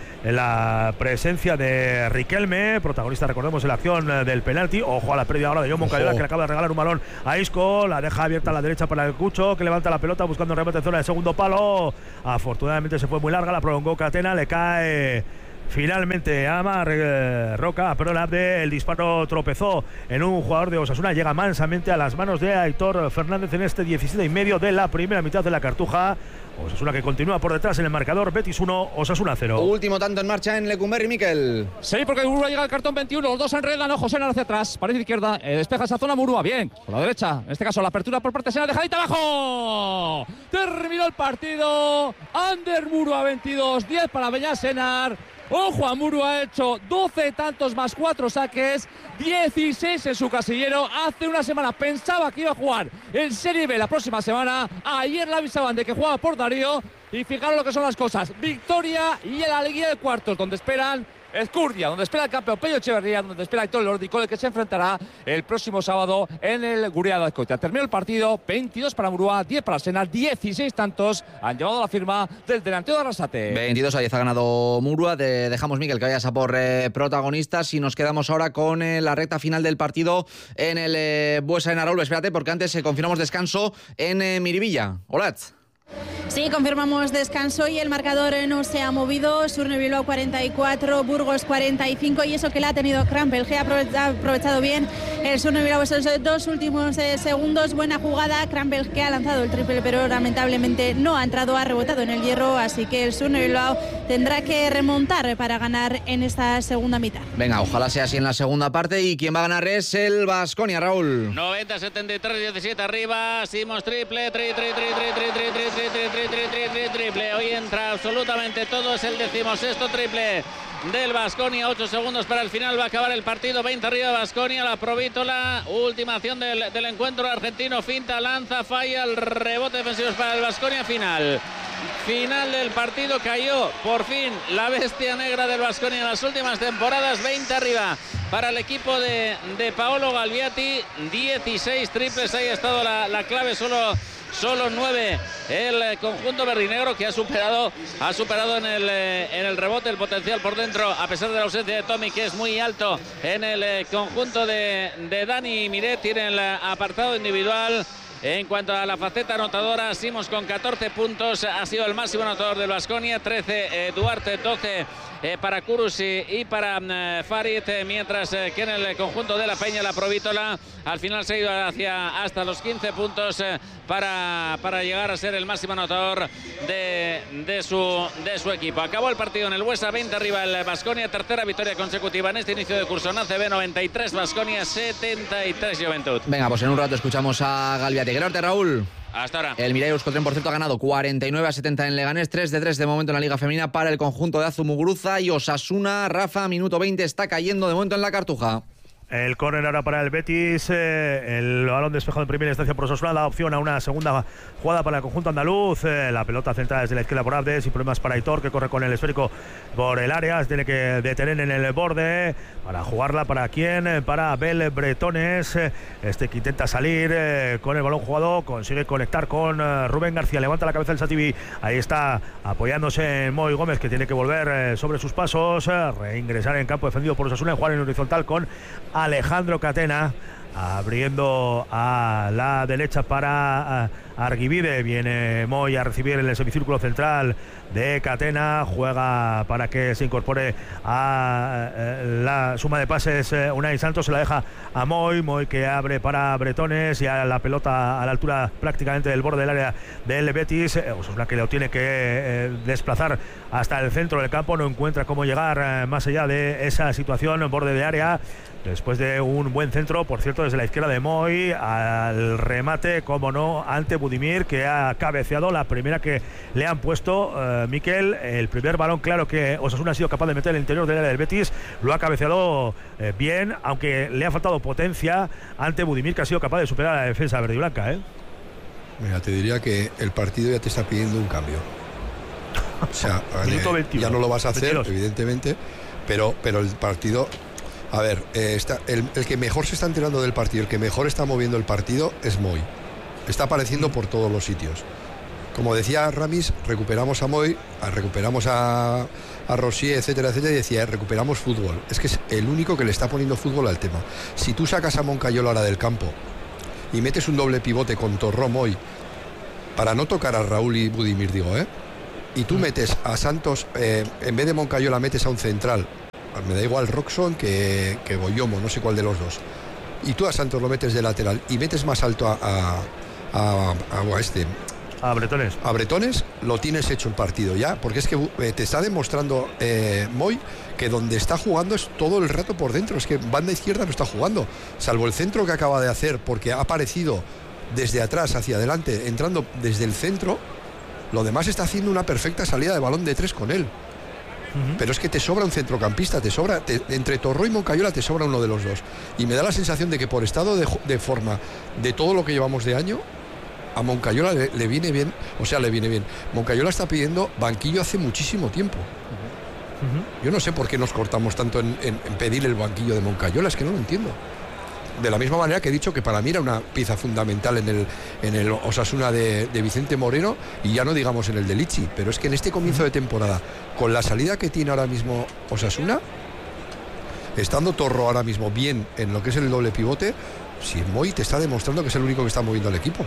la presencia de Riquelme, protagonista, recordemos, en la acción del penalti. Ojo a la pérdida ahora de John Moncayola, que le acaba de regalar un balón a Isco, la deja abierta a la derecha para el Cucho, que levanta la pelota buscando un remate en zona de segundo palo. Afortunadamente se fue muy larga, la prolongó Catena, le cae finalmente Amar eh, Roca, perdón, Abde. El disparo tropezó en un jugador de Osasuna, llega mansamente a las manos de Aitor Fernández en este diecisiete y medio de la primera mitad de la Cartuja. Osasuna que continúa por detrás en el marcador. Betis uno, Osasuna cero. Último tanto en marcha en Lecumberri, Miquel. Sí, porque Murua llega al cartón veintiuno. Los dos se enredan. Ojo, Senar hacia atrás. Pared izquierda. Eh, despeja esa zona Murua. Bien. Por la derecha. En este caso, la apertura por parte de Senar. Dejadita abajo. Terminó el partido. Ander Murua veintidós. diez para Beñat Senar. Ojo, Amuru ha hecho doce tantos más cuatro saques, dieciséis en su casillero. Hace una semana pensaba que iba a jugar en Serie B la próxima semana. Ayer le avisaban de que jugaba por Darío. Y fijaros lo que son las cosas. Victoria y en la liguilla de cuartos, donde esperan Ezcurdia, donde espera el campeón Pello Echeverría, donde espera Aitor Elordi, con el que se enfrentará el próximo sábado en el Guria de Azcoitia. Terminó el partido, veintidós para Murua, diez para Senar, dieciséis tantos han llevado la firma del delantero de Arrasate. veintidós a diez ha ganado Murua. Te dejamos, Miquel, que vayas a por eh, protagonistas, y nos quedamos ahora con eh, la recta final del partido en el eh, Buesa en Arraúl. Espérate, porque antes eh, confirmamos descanso en eh, Miribilla. Hola. Sí, confirmamos descanso y el marcador no se ha movido. Surne Bilbao cuarenta y cuatro, Burgos cuarenta y cinco, y eso que le ha tenido Crampel, que ha aprovechado bien el Surne Bilbao esos dos últimos eh, segundos. Buena jugada, Crampel, que ha lanzado el triple, pero lamentablemente no ha entrado, ha rebotado en el hierro, así que el Surne Bilbao tendrá que remontar para ganar en esta segunda mitad. Venga, ojalá sea así en la segunda parte, y quien va a ganar es el Baskonia, Raúl. noventa setenta y tres, diecisiete arriba, Simons triple, tri, tri, tri, tri, tri, tri, tri, tri, tri, tri, tri, tri, tri, triple. Hoy entra absolutamente todo, es el decimosexto triple del Baskonia. Ocho segundos para el final, va a acabar el partido. veinte arriba Baskonia, la Provítola. Última acción del, del encuentro argentino. Finta, lanza, falla, el rebote defensivo es para el Baskonia. Final. Final del partido, cayó por fin la bestia negra del Baskonia en las últimas temporadas. veinte arriba para el equipo de, de Paolo Galviati. dieciséis triples, ahí ha estado la, la clave. Solo Solo nueve el conjunto verdinegro, que ha superado ha superado en el, en el rebote el potencial por dentro, a pesar de la ausencia de Tommy, que es muy alto en el conjunto de, de Dani Miret. Tiene el apartado individual. En cuanto a la faceta anotadora, Simons con catorce puntos ha sido el máximo anotador del Baskonia. trece eh, Duarte, doce eh, para Kurus y, y para eh, Farid, eh, mientras eh, que en el conjunto de la Peña, la Provítola, al final se ha ido hacia hasta los quince puntos eh, para, para llegar a ser el máximo anotador de, de, su, de su equipo. Acabó el partido en el Buesa, veinte arriba el Baskonia, tercera victoria consecutiva en este inicio de curso en A C B. Noventa y tres Baskonia, setenta y tres Juventud. Venga, pues en un rato escuchamos a Galviati. Norte, Raúl. Hasta ahora. El Mirai Euskotren, por cierto, ha ganado cuarenta y nueve a setenta en Leganés, tres de tres de momento en la Liga Femenina para el conjunto de Azumuguruza. Y Osasuna, Rafa, minuto veinte, está cayendo de momento en la Cartuja. El córner ahora para el Betis, eh, el balón despejado en primera instancia por Osasuna, da opción a una segunda jugada para el conjunto andaluz. Eh, la pelota centrada desde la izquierda por Abdes, y problemas para Aitor, que corre con el esférico por el área. Se tiene que detener en el borde para jugarla. ¿Para quién? Para Abel Bretones, este que intenta salir eh, con el balón jugado, consigue conectar con eh, Rubén García, levanta la cabeza el Sativi, ahí está apoyándose en Moy Gómez, que tiene que volver eh, sobre sus pasos, eh, reingresar en campo defendido por Osasuna, y jugar en horizontal con Alejandro Catena, abriendo a la derecha para Arguivide. Viene Moy a recibir en el semicírculo central de Catena, juega para que se incorpore a la suma de pases Unai Santos, se la deja a Moy, Moy que abre para Bretones, y a la pelota a la altura prácticamente del borde del área del Betis. Osasuna, que lo tiene que eh, desplazar hasta el centro del campo, no encuentra cómo llegar eh, más allá de esa situación, borde de área. Después de un buen centro, por cierto, desde la izquierda de Moy, al remate, como no, ante Budimir, que ha cabeceado la primera que le han puesto, eh, Miquel. El primer balón, claro, que Osasuna ha sido capaz de meter en el interior del área del Betis, lo ha cabeceado eh, bien, aunque le ha faltado potencia ante Budimir, que ha sido capaz de superar a la defensa verde y blanca, ¿eh? Mira, te diría que el partido ya te está pidiendo un cambio. O sea, eh, ya no lo vas a hacer, veintidós evidentemente, pero, pero el partido... A ver, eh, está, el, el que mejor se está enterando del partido, el que mejor está moviendo el partido es Moy. Está apareciendo por todos los sitios. Como decía Ramis, recuperamos a Moy, recuperamos a, a Rosier, etcétera, etcétera, y decía, recuperamos fútbol. Es que es el único que le está poniendo fútbol al tema. Si tú sacas a Moncayola ahora del campo y metes un doble pivote con Torró, Moy, para no tocar a Raúl y Budimir, digo, ¿eh? Y tú metes a Santos, eh, en vez de Moncayola metes a un central, me da igual Roxon que, que Boyomo, no sé cuál de los dos, y tú a Santos lo metes de lateral y metes más alto a, a, a, a, a este... A Bretones. A Bretones, lo tienes hecho el partido ya, porque es que eh, te está demostrando eh, Moy que donde está jugando es todo el rato por dentro, es que banda izquierda no está jugando, salvo el centro que acaba de hacer, porque ha aparecido desde atrás hacia adelante, entrando desde el centro, lo demás está haciendo una perfecta salida de balón de tres con él. Uh-huh. Pero es que te sobra un centrocampista, te sobra, te, entre Torró y Moncayola te sobra uno de los dos. Y me da la sensación de que por estado de, de forma de todo lo que llevamos de año, a Moncayola le, le viene bien, o sea, le viene bien. Moncayola está pidiendo banquillo hace muchísimo tiempo. Uh-huh. Yo no sé por qué nos cortamos tanto en, en, en pedir el banquillo de Moncayola, es que no lo entiendo. De la misma manera que he dicho que para mí era una pieza fundamental en el, en el Osasuna de, de Vicente Moreno, y ya no digamos en el de Lichi, pero es que en este comienzo de temporada, con la salida que tiene ahora mismo Osasuna, estando Torró ahora mismo bien en lo que es el doble pivote, si Moy te está demostrando que es el único que está moviendo al equipo.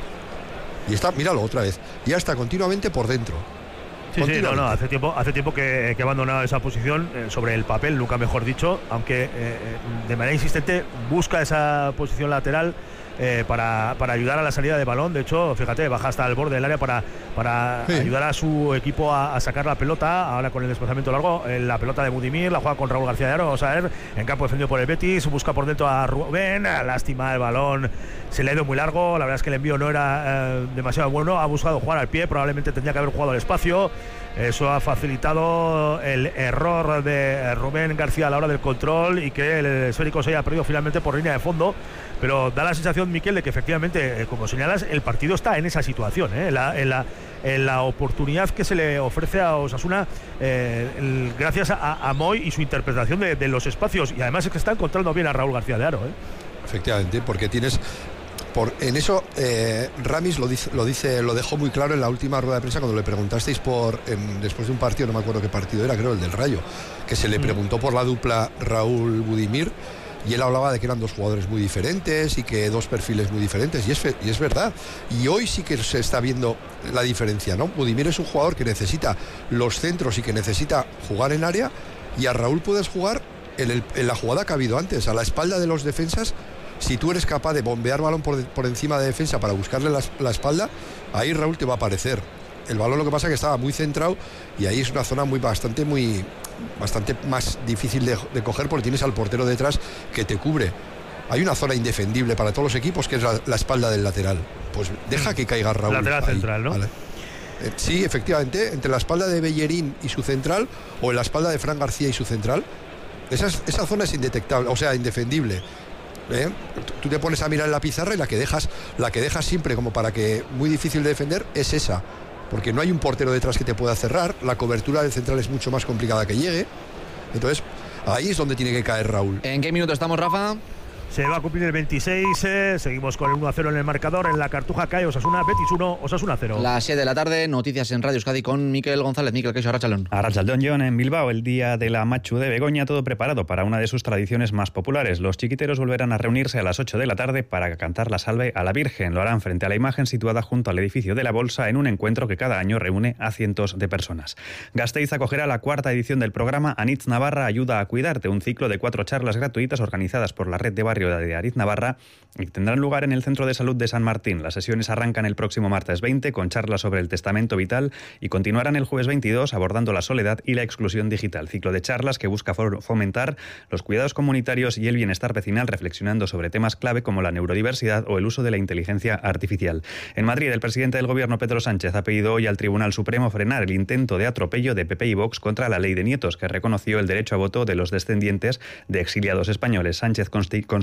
Y está, míralo otra vez, ya está continuamente por dentro. Sí, sí, no, no, hace tiempo, hace tiempo que, que ha abandonado esa posición, eh, sobre el papel, nunca mejor dicho, aunque eh, de manera insistente busca esa posición lateral eh, para, para ayudar a la salida de balón. De hecho, fíjate, baja hasta el borde del área para, para sí. ayudar a su equipo a, a sacar la pelota. Ahora con el desplazamiento largo, eh, la pelota de Budimir, la juega con Raúl García de Aro, vamos a ver, en campo defendido por el Betis, busca por dentro a Rubén, lástima el balón, se le ha ido muy largo, la verdad es que el envío no era eh, demasiado bueno, ha buscado jugar al pie, probablemente tendría que haber jugado al espacio. Eso ha facilitado el error de Rubén García a la hora del control y que el esférico se haya perdido finalmente por línea de fondo. Pero da la sensación, Miquel, de que efectivamente, como señalas, el partido está en esa situación, ¿eh? en, la, en, la, en la oportunidad que se le ofrece a Osasuna, eh, el, gracias a, a Moy y su interpretación de, de los espacios. Y además es que está encontrando bien a Raúl García de Aro. ¿eh? Efectivamente, porque tienes... Por, en eso eh, Ramis lo dice, lo dice, lo dejó muy claro en la última rueda de prensa cuando le preguntasteis por en, después de un partido, no me acuerdo qué partido era, creo el del Rayo, que se le preguntó por la dupla Raúl Budimir, y él hablaba de que eran dos jugadores muy diferentes y que dos perfiles muy diferentes, y es, y es verdad, y hoy sí que se está viendo la diferencia, ¿no? Budimir es un jugador que necesita los centros y que necesita jugar en área, y a Raúl puedes jugar en, el, en la jugada que ha habido antes, a la espalda de los defensas. Si tú eres capaz de bombear balón por, de, por encima de defensa para buscarle la, la espalda, ahí Raúl te va a aparecer. El balón, lo que pasa es que estaba muy centrado, y ahí es una zona muy bastante muy bastante más difícil de, de coger, porque tienes al portero detrás que te cubre. Hay una zona indefendible para todos los equipos, que es la, la espalda del lateral. Pues deja que caiga Raúl. Lateral ahí, central, ¿no? ¿vale? Eh, sí, efectivamente, entre la espalda de Bellerín y su central, o en la espalda de Fran García y su central, esa, esa zona es indetectable, o sea, indefendible. ¿Eh? Tú te pones a mirar en la pizarra y la que dejas la que dejas siempre como para que muy difícil de defender es esa, porque no hay un portero detrás que te pueda cerrar, la cobertura del central es mucho más complicada que llegue, entonces ahí es donde tiene que caer Raúl. ¿En qué minuto estamos, Rafa? Se va a cumplir el veintiséis, eh, seguimos con el uno a cero en el marcador. En la Cartuja cae Osasuna, Betis uno, Osasuna cero. Las siete de la tarde, noticias en Radio Euskadi con Miquel González. Miquel, ¿qué es Arratsaldeon? Arratsaldeon, John, en Bilbao, el día de la Machu de Begoña, todo preparado para una de sus tradiciones más populares. Los chiquiteros volverán a reunirse a las ocho de la tarde para cantar la salve a la Virgen. Lo harán frente a la imagen situada junto al edificio de la Bolsa, en un encuentro que cada año reúne a cientos de personas. Gasteiz acogerá la cuarta edición del programa Anitz Navarra Ayuda a Cuidarte, un ciclo de cuatro charlas gratuitas organizadas por la red de barrio de Aritz Navarra, y tendrán lugar en el Centro de Salud de San Martín. Las sesiones arrancan el próximo martes veinte con charlas sobre el testamento vital y continuarán el jueves veintidós abordando la soledad y la exclusión digital. Ciclo de charlas que busca fomentar los cuidados comunitarios y el bienestar vecinal, reflexionando sobre temas clave como la neurodiversidad o el uso de la inteligencia artificial. En Madrid, el presidente del Gobierno, Pedro Sánchez, ha pedido hoy al Tribunal Supremo frenar el intento de atropello de P P y Vox contra la ley de nietos, que reconoció el derecho a voto de los descendientes de exiliados españoles. Sánchez considera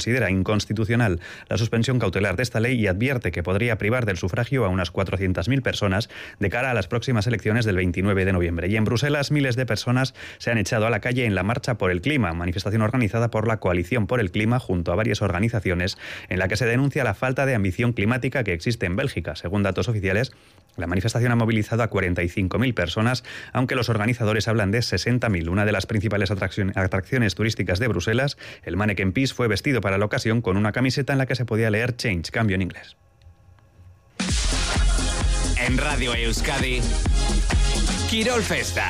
considera inconstitucional la suspensión cautelar de esta ley y advierte que podría privar del sufragio a unas cuatrocientas mil personas de cara a las próximas elecciones del veintinueve de noviembre. Y en Bruselas, miles de personas se han echado a la calle en la Marcha por el Clima, manifestación organizada por la Coalición por el Clima junto a varias organizaciones, en la que se denuncia la falta de ambición climática que existe en Bélgica. Según datos oficiales, la manifestación ha movilizado a cuarenta y cinco mil personas, aunque los organizadores hablan de sesenta mil. Una de las principales atracciones, atracciones turísticas de Bruselas, el Manneken Pis, fue vestido para la ocasión con una camiseta en la que se podía leer Change, cambio en inglés. En Radio Euskadi, Quirol Festa.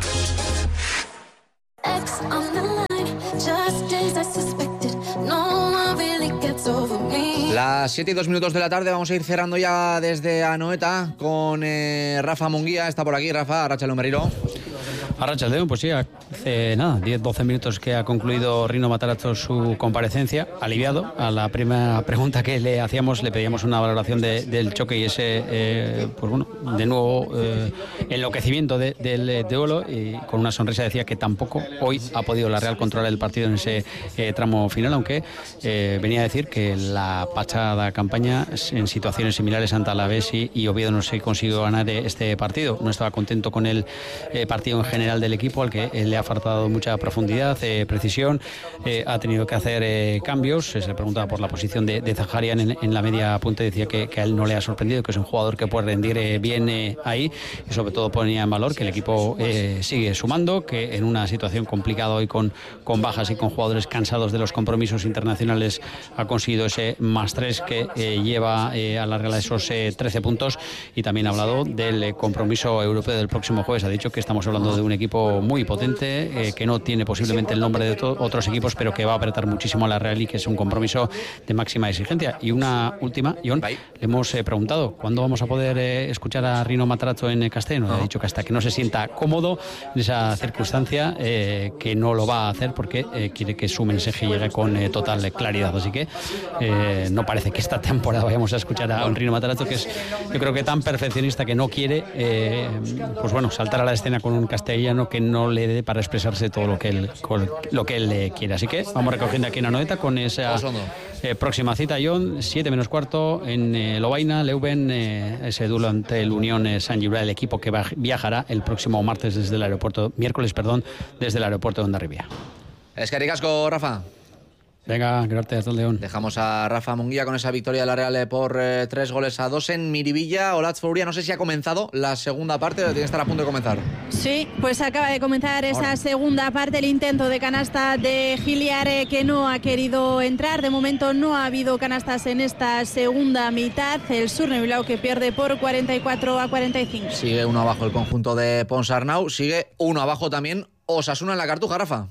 Las siete y dos minutos de la tarde, vamos a ir cerrando ya desde Anoeta con eh, Rafa Munguía. Está por aquí, Rafa, Arratsaldeon Meriro. Arratsaldeon, pues sí, hace nada, diez doce minutos que ha concluido Rino Matarazzo su comparecencia, aliviado. A la primera pregunta que le hacíamos, le pedíamos una valoración de, del choque y ese, eh, pues bueno, de nuevo eh, enloquecimiento de, del duelo, y con una sonrisa decía que tampoco hoy ha podido la Real controlar el partido en ese eh, tramo final, aunque eh, venía a decir que la pasada campaña en situaciones similares ante Alavés y, y Oviedo no se consiguió ganar este partido. No estaba contento con el eh, partido en general del equipo, al que eh, le ha faltado mucha profundidad, eh, precisión, eh, ha tenido que hacer eh, cambios. Se le preguntaba por la posición de, de Zaharian en, en la media punta y decía que, que a él no le ha sorprendido, que es un jugador que puede rendir eh, bien eh, ahí, y sobre todo ponía en valor que el equipo eh, sigue sumando, que en una situación complicada hoy con, con bajas y con jugadores cansados de los compromisos internacionales ha conseguido ese más tres que eh, lleva eh, a la Real a esos eh, trece puntos, y también ha hablado del eh, compromiso europeo del próximo jueves. Ha dicho que estamos hablando de un equipo muy potente, eh, que no tiene posiblemente el nombre de otros equipos, pero que va a apretar muchísimo a la Real y que es un compromiso de máxima exigencia. Y una última, Ion, le hemos eh, preguntado ¿cuándo vamos a poder eh, escuchar a Rino Matarazzo en castellano? Ha dicho que hasta que no se sienta cómodo en esa circunstancia, eh, que no lo va a hacer porque eh, quiere que su mensaje llegue con eh, total claridad. Así que eh, no parece que esta temporada vayamos a escuchar a un Rino Matarazzo, que es, yo creo que tan perfeccionista, que no quiere eh, pues bueno, saltar a la escena con un castellano que no le dé para expresarse todo lo que él, lo que él eh, quiere. Así que vamos recogiendo aquí en Anoeta con esa eh, próxima cita, John, siete menos cuarto en eh, Lovaina, Leuven, eh, ese duelo ante el Unión eh, San Gibraltar, el equipo que va, viajará el próximo martes desde el aeropuerto, miércoles, perdón, desde el aeropuerto de Hondarribia. Es que ricasco, Rafa. Venga, gracias, León. Dejamos a Rafa Munguía con esa victoria de la Real por eh, tres goles a dos en Miribilla. Olatz Fouria, no sé si ha comenzado la segunda parte o tiene que estar a punto de comenzar. Sí, pues acaba de comenzar esa Ahora. segunda parte, el intento de canasta de Giliar, eh, que no ha querido entrar. De momento no ha habido canastas en esta segunda mitad. El Surne Bilbao que pierde por cuarenta y cuatro a cuarenta y cinco. Sigue uno abajo el conjunto de Ponsarnau, sigue uno abajo también Osasuna en la Cartuja, Rafa.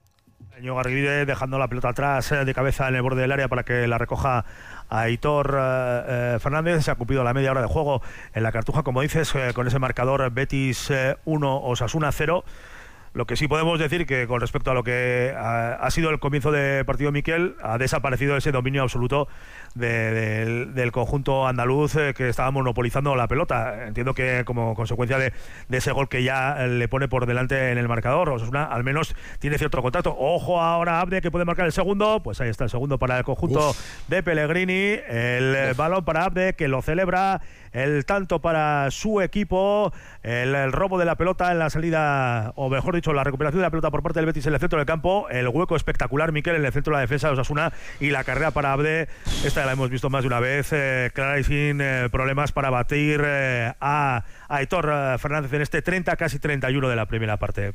Ñigo Arribide dejando la pelota atrás de cabeza en el borde del área para que la recoja a Aitor eh, Fernández. Se ha cumplido la media hora de juego en la Cartuja, como dices, eh, con ese marcador Betis uno, Osasuna cero. Lo que sí podemos decir que con respecto a lo que ha, ha sido el comienzo del partido, Miquel, ha desaparecido ese dominio absoluto de, de, del, del conjunto andaluz eh, que estaba monopolizando la pelota. Entiendo que como consecuencia de, de ese gol que ya le pone por delante en el marcador, Osasuna al menos tiene cierto contacto. Ojo ahora Abde, que puede marcar el segundo. Pues ahí está el segundo para el conjunto Uf. de Pellegrini. El Uf. balón para Abde, que lo celebra. El tanto para su equipo. El, el robo de la pelota en la salida, o mejor dicho, la recuperación de la pelota por parte del Betis en el centro del campo. El hueco espectacular, Miquel, en el centro de la defensa de Osasuna. Y la carrera para Abde, esta la hemos visto más de una vez, eh, clara y sin eh, problemas para batir eh, a, a Aitor eh, Fernández en este treinta, casi treinta y uno de la primera parte.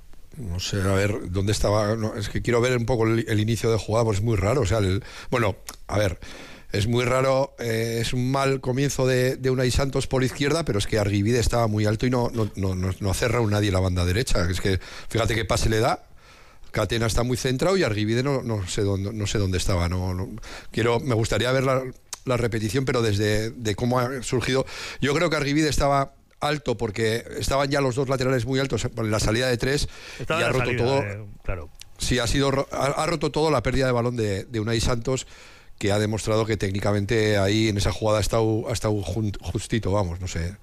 No sé, a ver, ¿dónde estaba? No, es que quiero ver un poco el, el inicio de jugada, pues es muy raro. O sea, el, bueno, a ver, es muy raro, eh, es un mal comienzo de, de Unai Santos por izquierda, pero es que Arguibide estaba muy alto y no, no, no, no, no ha cerrado nadie la banda derecha. Es que fíjate qué pase le da. Catena está muy centrado y Arguibide no, no sé dónde, no sé dónde estaba. No, no, quiero, me gustaría ver la, la repetición, pero desde de cómo ha surgido. Yo creo que Arguibide estaba alto porque estaban ya los dos laterales muy altos en la salida de tres. Estaba y ha roto salida, todo. Eh, claro. Sí, ha sido ha, ha roto todo la pérdida de balón de, de Unai Santos, que ha demostrado que técnicamente ahí en esa jugada ha estado, ha estado justito, vamos, no sé.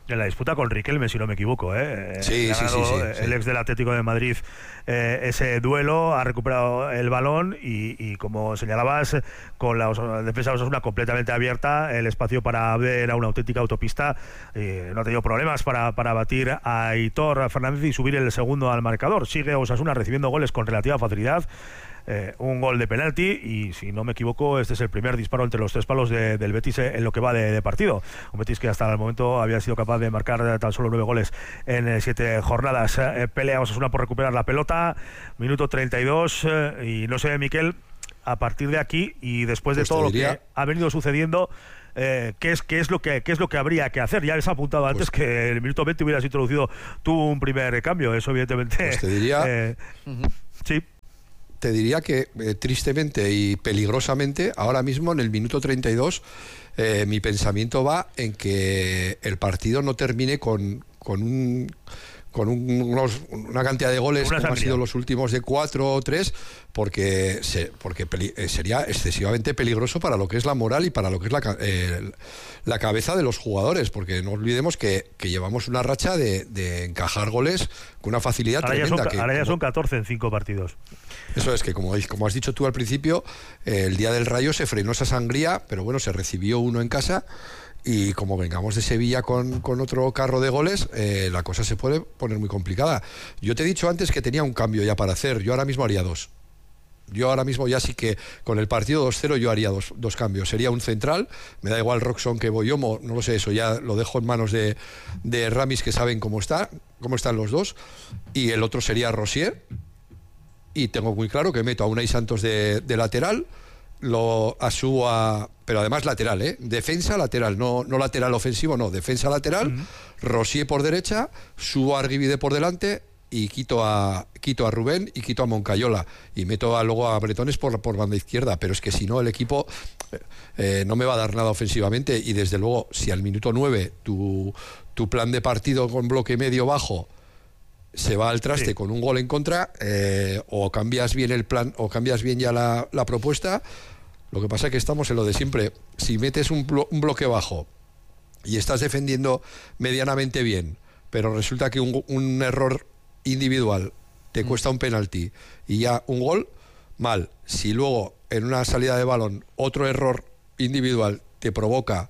En la disputa con Riquelme, si no me equivoco, ¿eh? Sí, sí, sí, sí, el sí. ex del Atlético de Madrid, eh, ese duelo, ha recuperado el balón y, y como señalabas, con la defensa de Osasuna completamente abierta, el espacio para Abde era una auténtica autopista, eh, no ha tenido problemas para, para batir a Aitor Fernández y subir el segundo al marcador. Sigue Osasuna recibiendo goles con relativa facilidad. Eh, un gol de penalti y, si no me equivoco, este es el primer disparo entre los tres palos de, del Betis en lo que va de, de partido. Un Betis que hasta el momento había sido capaz de marcar tan solo nueve goles en eh, siete jornadas. Eh, pelea Osasuna por recuperar la pelota, minuto treinta y dos, eh, y no sé, Miquel, a partir de aquí y después de pues todo diría... lo que ha venido sucediendo, Eh, ¿qué, es, qué, es lo que, ¿qué es lo que habría que hacer? Ya les ha apuntado antes pues, que en el minuto veinte hubieras introducido tú un primer cambio. Eso evidentemente pues te diría eh, uh-huh. sí te diría que eh, tristemente y peligrosamente ahora mismo en el minuto treinta y dos eh, mi pensamiento va en que el partido no termine con, con un con un, unos, una cantidad de goles una como sangría. Han sido los últimos de cuatro o tres, porque, se, porque peli, sería excesivamente peligroso para lo que es la moral y para lo que es la, eh, la cabeza de los jugadores, porque no olvidemos que, que llevamos una racha de, de encajar goles con una facilidad ahora tremenda. Ya son, que, ahora ya como, son catorce en cinco partidos. Eso es que, como, como has dicho tú al principio, eh, el día del Rayo se frenó esa sangría, pero bueno, se recibió uno en casa. Y como vengamos de Sevilla con, con otro carro de goles, eh, la cosa se puede poner muy complicada. Yo te he dicho antes que tenía un cambio ya para hacer. Yo ahora mismo haría dos. Yo ahora mismo ya sí que con el partido dos cero yo haría dos, dos cambios. Sería un central, me da igual Roxon que Boyomo, no lo sé, eso ya lo dejo en manos de, de Ramis, que saben cómo está, cómo están los dos. Y el otro sería Rosier. Y tengo muy claro que meto a Unai Santos de, de lateral, lo asubo a, pero además lateral, ¿eh? Defensa lateral, no, no lateral ofensivo, no, defensa lateral, uh-huh. Rosier por derecha, subo a Arguibide por delante y quito a quito a Rubén y quito a Moncayola y meto a, luego a Bretones por, por banda izquierda, pero es que si no el equipo eh, no me va a dar nada ofensivamente y desde luego si al minuto nueve tu, tu plan de partido con bloque medio bajo se va al traste sí. con un gol en contra, eh, o cambias bien el plan o cambias bien ya la, la propuesta. Lo que pasa es que estamos en lo de siempre. Si metes un, blo- un bloque bajo y estás defendiendo medianamente bien, pero resulta que un, un error individual te cuesta un penalti y ya un gol, mal. Si luego en una salida de balón otro error individual te provoca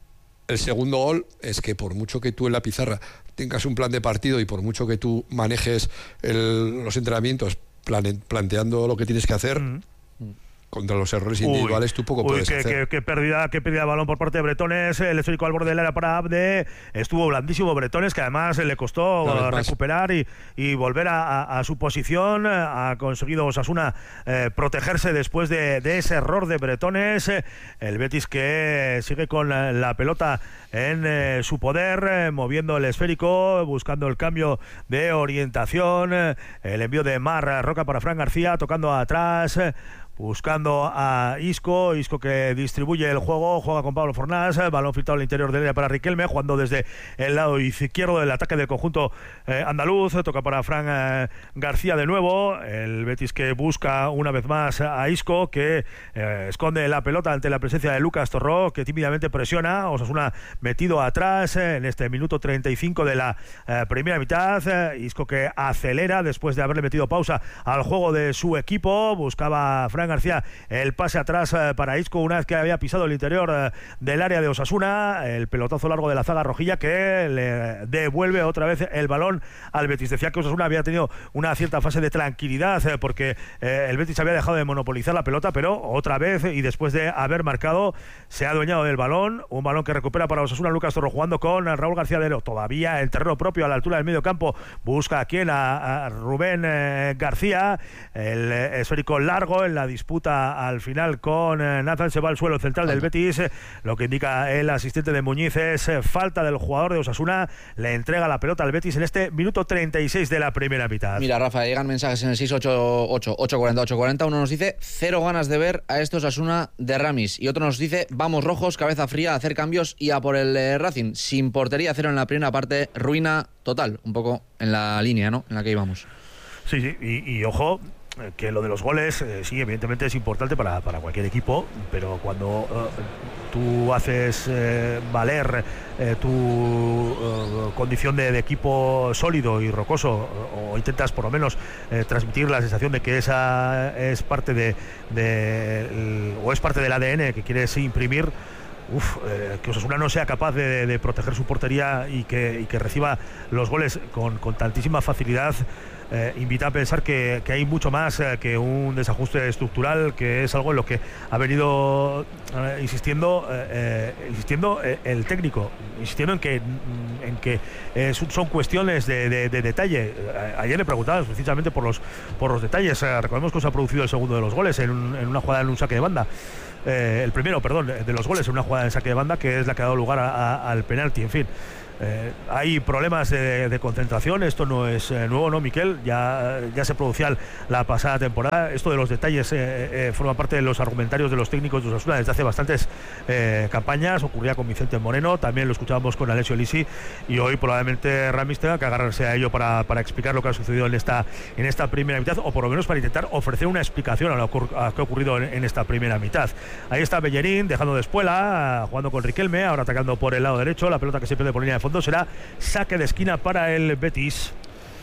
el segundo gol, es que por mucho que tú en la pizarra tengas un plan de partido y por mucho que tú manejes el, los entrenamientos plane, planteando lo que tienes que hacer, mm. contra los errores individuales uy, tú poco uy, puedes qué, hacer. Qué, qué, pérdida, qué pérdida de balón por parte de Bretones, el esférico al borde del área para Abde, estuvo blandísimo Bretones, que además le costó recuperar y, y volver a, a, a su posición. Ha conseguido Osasuna eh, protegerse después de, de ese error de Bretones. El Betis que sigue con la, la pelota en eh, su poder, eh, moviendo el esférico, buscando el cambio de orientación, eh, el envío de Mar Roca para Fran García, tocando atrás, eh, buscando a Isco, Isco que distribuye el juego, juega con Pablo Fornás, balón filtrado al interior del área para Riquelme, jugando desde el lado izquierdo del ataque del conjunto eh, andaluz, toca para Fran eh, García de nuevo, el Betis que busca una vez más a Isco, que eh, esconde la pelota ante la presencia de Lucas Torró, que tímidamente presiona, Osasuna metido atrás eh, en este minuto treinta y cinco de la eh, primera mitad, eh, Isco que acelera después de haberle metido pausa al juego de su equipo, buscaba a Fran García el pase atrás eh, para Isco una vez que había pisado el interior eh, del área de Osasuna, el pelotazo largo de la zaga rojilla que le devuelve otra vez el balón al Betis. Decía que Osasuna había tenido una cierta fase de tranquilidad eh, porque eh, el Betis había dejado de monopolizar la pelota, pero otra vez y después de haber marcado se ha adueñado del balón, un balón que recupera para Osasuna Lucas Torro jugando con Raúl García Lero, todavía en terreno propio a la altura del medio campo, busca a quien a, a Rubén eh, García, el eh, esférico largo en la disputa al final con eh, Nathan, se va al suelo central del Betis, eh, lo que indica el asistente de Muñiz es eh, falta del jugador de Osasuna, le entrega la pelota al Betis en este minuto treinta y seis de la primera mitad. Mira, Rafa, llegan mensajes en el seis ocho ocho, ocho cuatro cero, ocho cuatro cero, uno nos dice cero ganas de ver a estos Osasuna de Ramis y otro nos dice vamos rojos, cabeza fría, a hacer cambios y a por el eh, Racing, sin portería cero en la primera parte, ruina total, un poco en la línea, ¿no?, en la que íbamos. Sí, sí, y, y ojo, que lo de los goles, eh, sí, evidentemente es importante para, para cualquier equipo, pero cuando eh, tú haces eh, valer eh, tu eh, condición de, de equipo sólido y rocoso, o, o intentas por lo menos eh, transmitir la sensación de que esa es parte de, de el, o es parte del A D N que quieres imprimir. Uf, eh, que Osasuna no sea capaz de, de proteger su portería y que, y que reciba los goles con, con tantísima facilidad, eh, invita a pensar que, que hay mucho más eh, que un desajuste estructural, que es algo en lo que ha venido eh, insistiendo eh, eh, insistiendo eh, el técnico, insistiendo en que, en que eh, son cuestiones de, de, de detalle. Ayer le preguntabas precisamente por los, por los detalles. Eh, recordemos que se ha producido el segundo de los goles en, un, en una jugada en un saque de banda. Eh, el primero, perdón, de los goles en una jugada de saque de banda, que es la que ha dado lugar a, a, al penalti. En fin, eh, hay problemas de, de concentración. Esto no es eh, nuevo, ¿no, Miquel? Ya, ya se producía la pasada temporada. Esto de los detalles eh, eh, forma parte de los argumentarios de los técnicos de Osasuna desde hace bastantes eh, campañas. Ocurría con Vicente Moreno, también lo escuchábamos con Alessio Lisi, y hoy probablemente Ramis tenga que agarrarse a ello para, para explicar lo que ha sucedido en esta, en esta primera mitad, o por lo menos para intentar ofrecer una explicación a lo que ha ocurrido en, en esta primera mitad. Ahí está Bellerín dejando de espuela, jugando con Riquelme, ahora atacando por el lado derecho. La pelota que se pierde por línea de fondo será saque de esquina para el Betis.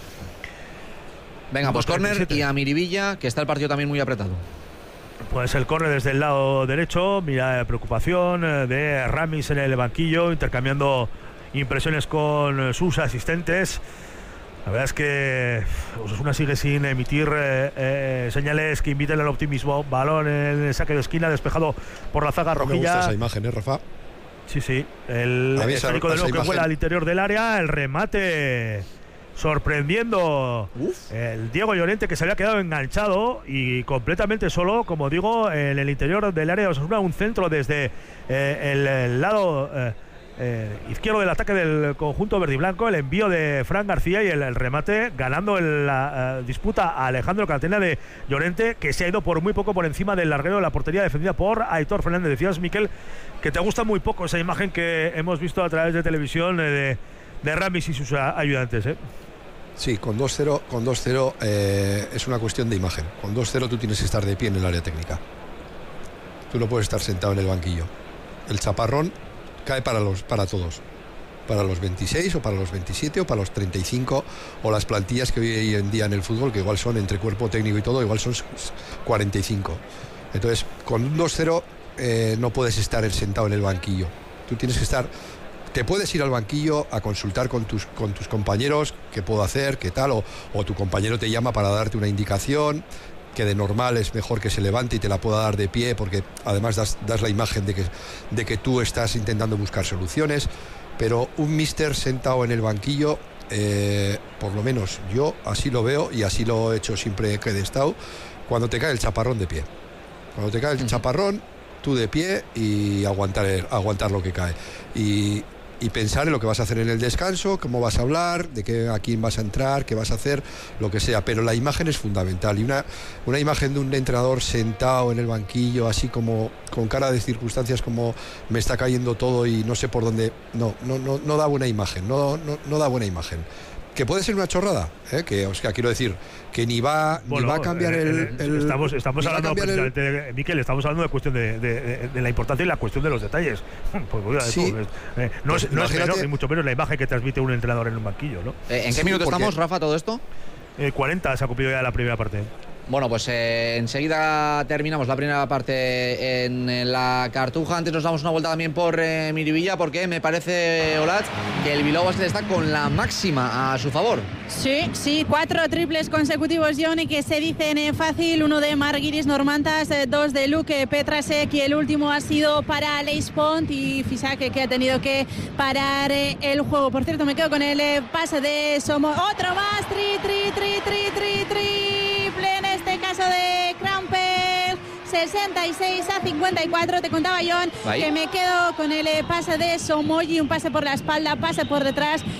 Venga, pues córner y a Miribilla, que está el partido también muy apretado. Pues el córner desde el lado derecho, mira, preocupación de Ramis en el banquillo, intercambiando impresiones con sus asistentes. La verdad es que Osasuna sigue sin emitir eh, eh, señales que inviten al optimismo. Balón en el saque de esquina, despejado por la zaga rojilla. Me gusta esa imagen, ¿eh, Rafa? Sí, sí. El histórico de nuevo que vuela al interior del área. El remate sorprendiendo. Uf. El Diego Llorente, que se había quedado enganchado y completamente solo, como digo, en el interior del área de Osasuna. Un centro desde eh, el, el lado Eh, Eh, izquierdo del ataque del conjunto verde y blanco, el envío de Fran García y el, el remate, ganando en la uh, disputa a Alejandro Catena de Llorente, que se ha ido por muy poco por encima del larguero de la portería defendida por Aitor Fernández. Decías, Miquel, que te gusta muy poco esa imagen que hemos visto a través de televisión eh, de, de Ramis y sus ayudantes, ¿eh? Sí, con dos cero, con dos cero eh, es una cuestión de imagen. Con dos cero tú tienes que estar de pie en el área técnica. Tú no puedes estar sentado en el banquillo. El chaparrón cae para los para todos, para los veintiséis o para los veintisiete o para los treinta y cinco, o las plantillas que hoy en día en el fútbol, que igual son entre cuerpo técnico y todo, igual son cuarenta y cinco. Entonces, con un dos cero eh, no puedes estar sentado en el banquillo. Tú tienes que estar, te puedes ir al banquillo a consultar con tus, con tus compañeros qué puedo hacer, qué tal, o, o tu compañero te llama para darte una indicación, que de normal es mejor que se levante y te la pueda dar de pie, porque además das, das la imagen de que, de que tú estás intentando buscar soluciones. Pero un míster sentado en el banquillo, eh, por lo menos yo así lo veo y así lo he hecho siempre que he estado, cuando te cae el chaparrón, de pie. Cuando te cae el chaparrón, tú de pie y aguantar, aguantar lo que cae. Y y pensar en lo que vas a hacer en el descanso, cómo vas a hablar, de qué, a quién vas a entrar, qué vas a hacer, lo que sea. Pero la imagen es fundamental, y una, una imagen de un entrenador sentado en el banquillo, así como con cara de circunstancias, como me está cayendo todo y no sé por dónde, no, no, no, no da buena imagen, no, no, no da buena imagen. Que puede ser una chorrada, ¿eh? Que, o sea, quiero decir, que ni va, bueno, ni va a cambiar eh, el, el... Estamos, estamos hablando, precisamente, el... de, Miquel, estamos hablando de cuestión de, de, de, de la importancia y la cuestión de los detalles. Pues, voy a sí. pues, eh, no, pues, es, no es menor, ni mucho menos la imagen que transmite un entrenador en un banquillo, ¿no? Eh, ¿En qué sí, minuto porque... estamos, Rafa, todo esto? Eh, cuarenta se ha cumplido ya la primera parte. Bueno, pues eh, enseguida terminamos la primera parte en la Cartuja. Antes nos damos una vuelta también por eh, Miribilla, porque me parece, Olat, que el Bilbao Basket está con la máxima a su favor. Sí, sí, cuatro triples consecutivos, Johnny, que se dicen eh, fácil. Uno de Marguiris Normantas, eh, dos de Luke Petrasek, y el último ha sido para Leis Pont y Fisac, que ha tenido que parar eh, el juego. Por cierto, me quedo con el eh, pase de Somo. Otro más, tri, tri, tri, tri, tri, triple en este caso de Krampel. sesenta y seis a cincuenta y cuatro. Te contaba, John, Ahí. que me quedo con el pase de Somoyi, un pase por la espalda, pase por detrás,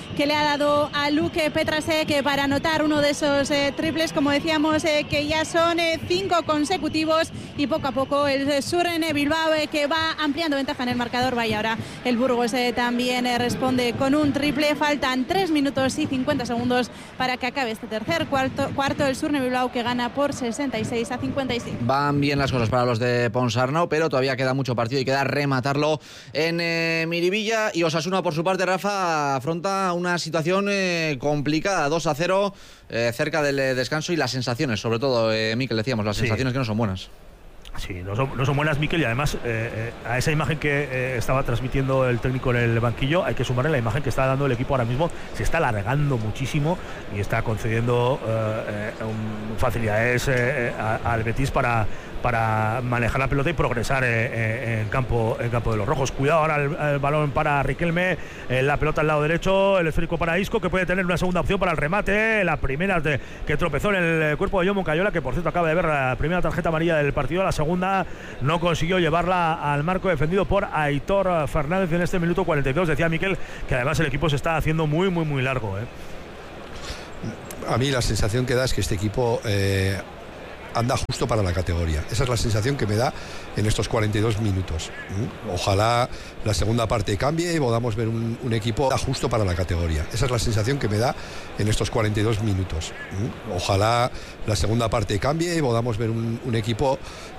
que le ha dado a Luke Petrasek para anotar uno de esos eh, triples, como decíamos, eh, que ya son eh, cinco consecutivos, y poco a poco el Suren Bilbao eh, que va ampliando ventaja en el marcador. Vaya, ahora el Burgos eh, también eh, responde con un triple. Faltan tres minutos y cincuenta segundos para que acabe este tercer cuarto, cuarto el Suren Bilbao que gana por sesenta y seis a cincuenta y cinco. Van bien las cosas para los de Ponsarnau, pero todavía queda mucho partido y queda rematarlo en eh, Miribilla. Y Osasuna, por su parte, Rafa, afronta una situación eh, complicada, dos a cero, eh, cerca del eh, descanso, y las sensaciones, sobre todo, eh, Mikel, decíamos, las sí. sensaciones que no son buenas. Sí, no son, no son buenas, Mikel, y además eh, eh, a esa imagen que eh, estaba transmitiendo el técnico en el banquillo hay que sumarle la imagen que está dando el equipo ahora mismo. Se está alargando muchísimo y está concediendo eh, eh, un, facilidades eh, a, al Betis para, para manejar la pelota y progresar eh, eh, en, campo, en campo de los rojos. Cuidado ahora el, el balón para Riquelme, eh, la pelota al lado derecho, el esférico para Isco, que puede tener una segunda opción para el remate. La primera de, que tropezó en el cuerpo de John Moncayola, que por cierto acaba de ver la primera tarjeta amarilla del partido. La segunda no consiguió llevarla al marco, defendido por Aitor Fernández en este minuto cuarenta y dos. Decía Mikel que además el equipo se está haciendo muy muy muy largo, ¿eh? A mí la sensación que da es que este equipo eh, anda justo para la categoría. Esa es la sensación que me da en estos cuarenta y dos minutos. Ojalá la segunda parte cambie y podamos ver un, un equipo justo para la categoría. Esa es la sensación que me da en estos cuarenta y dos minutos. Ojalá la segunda parte cambie y podamos ver un, un equipo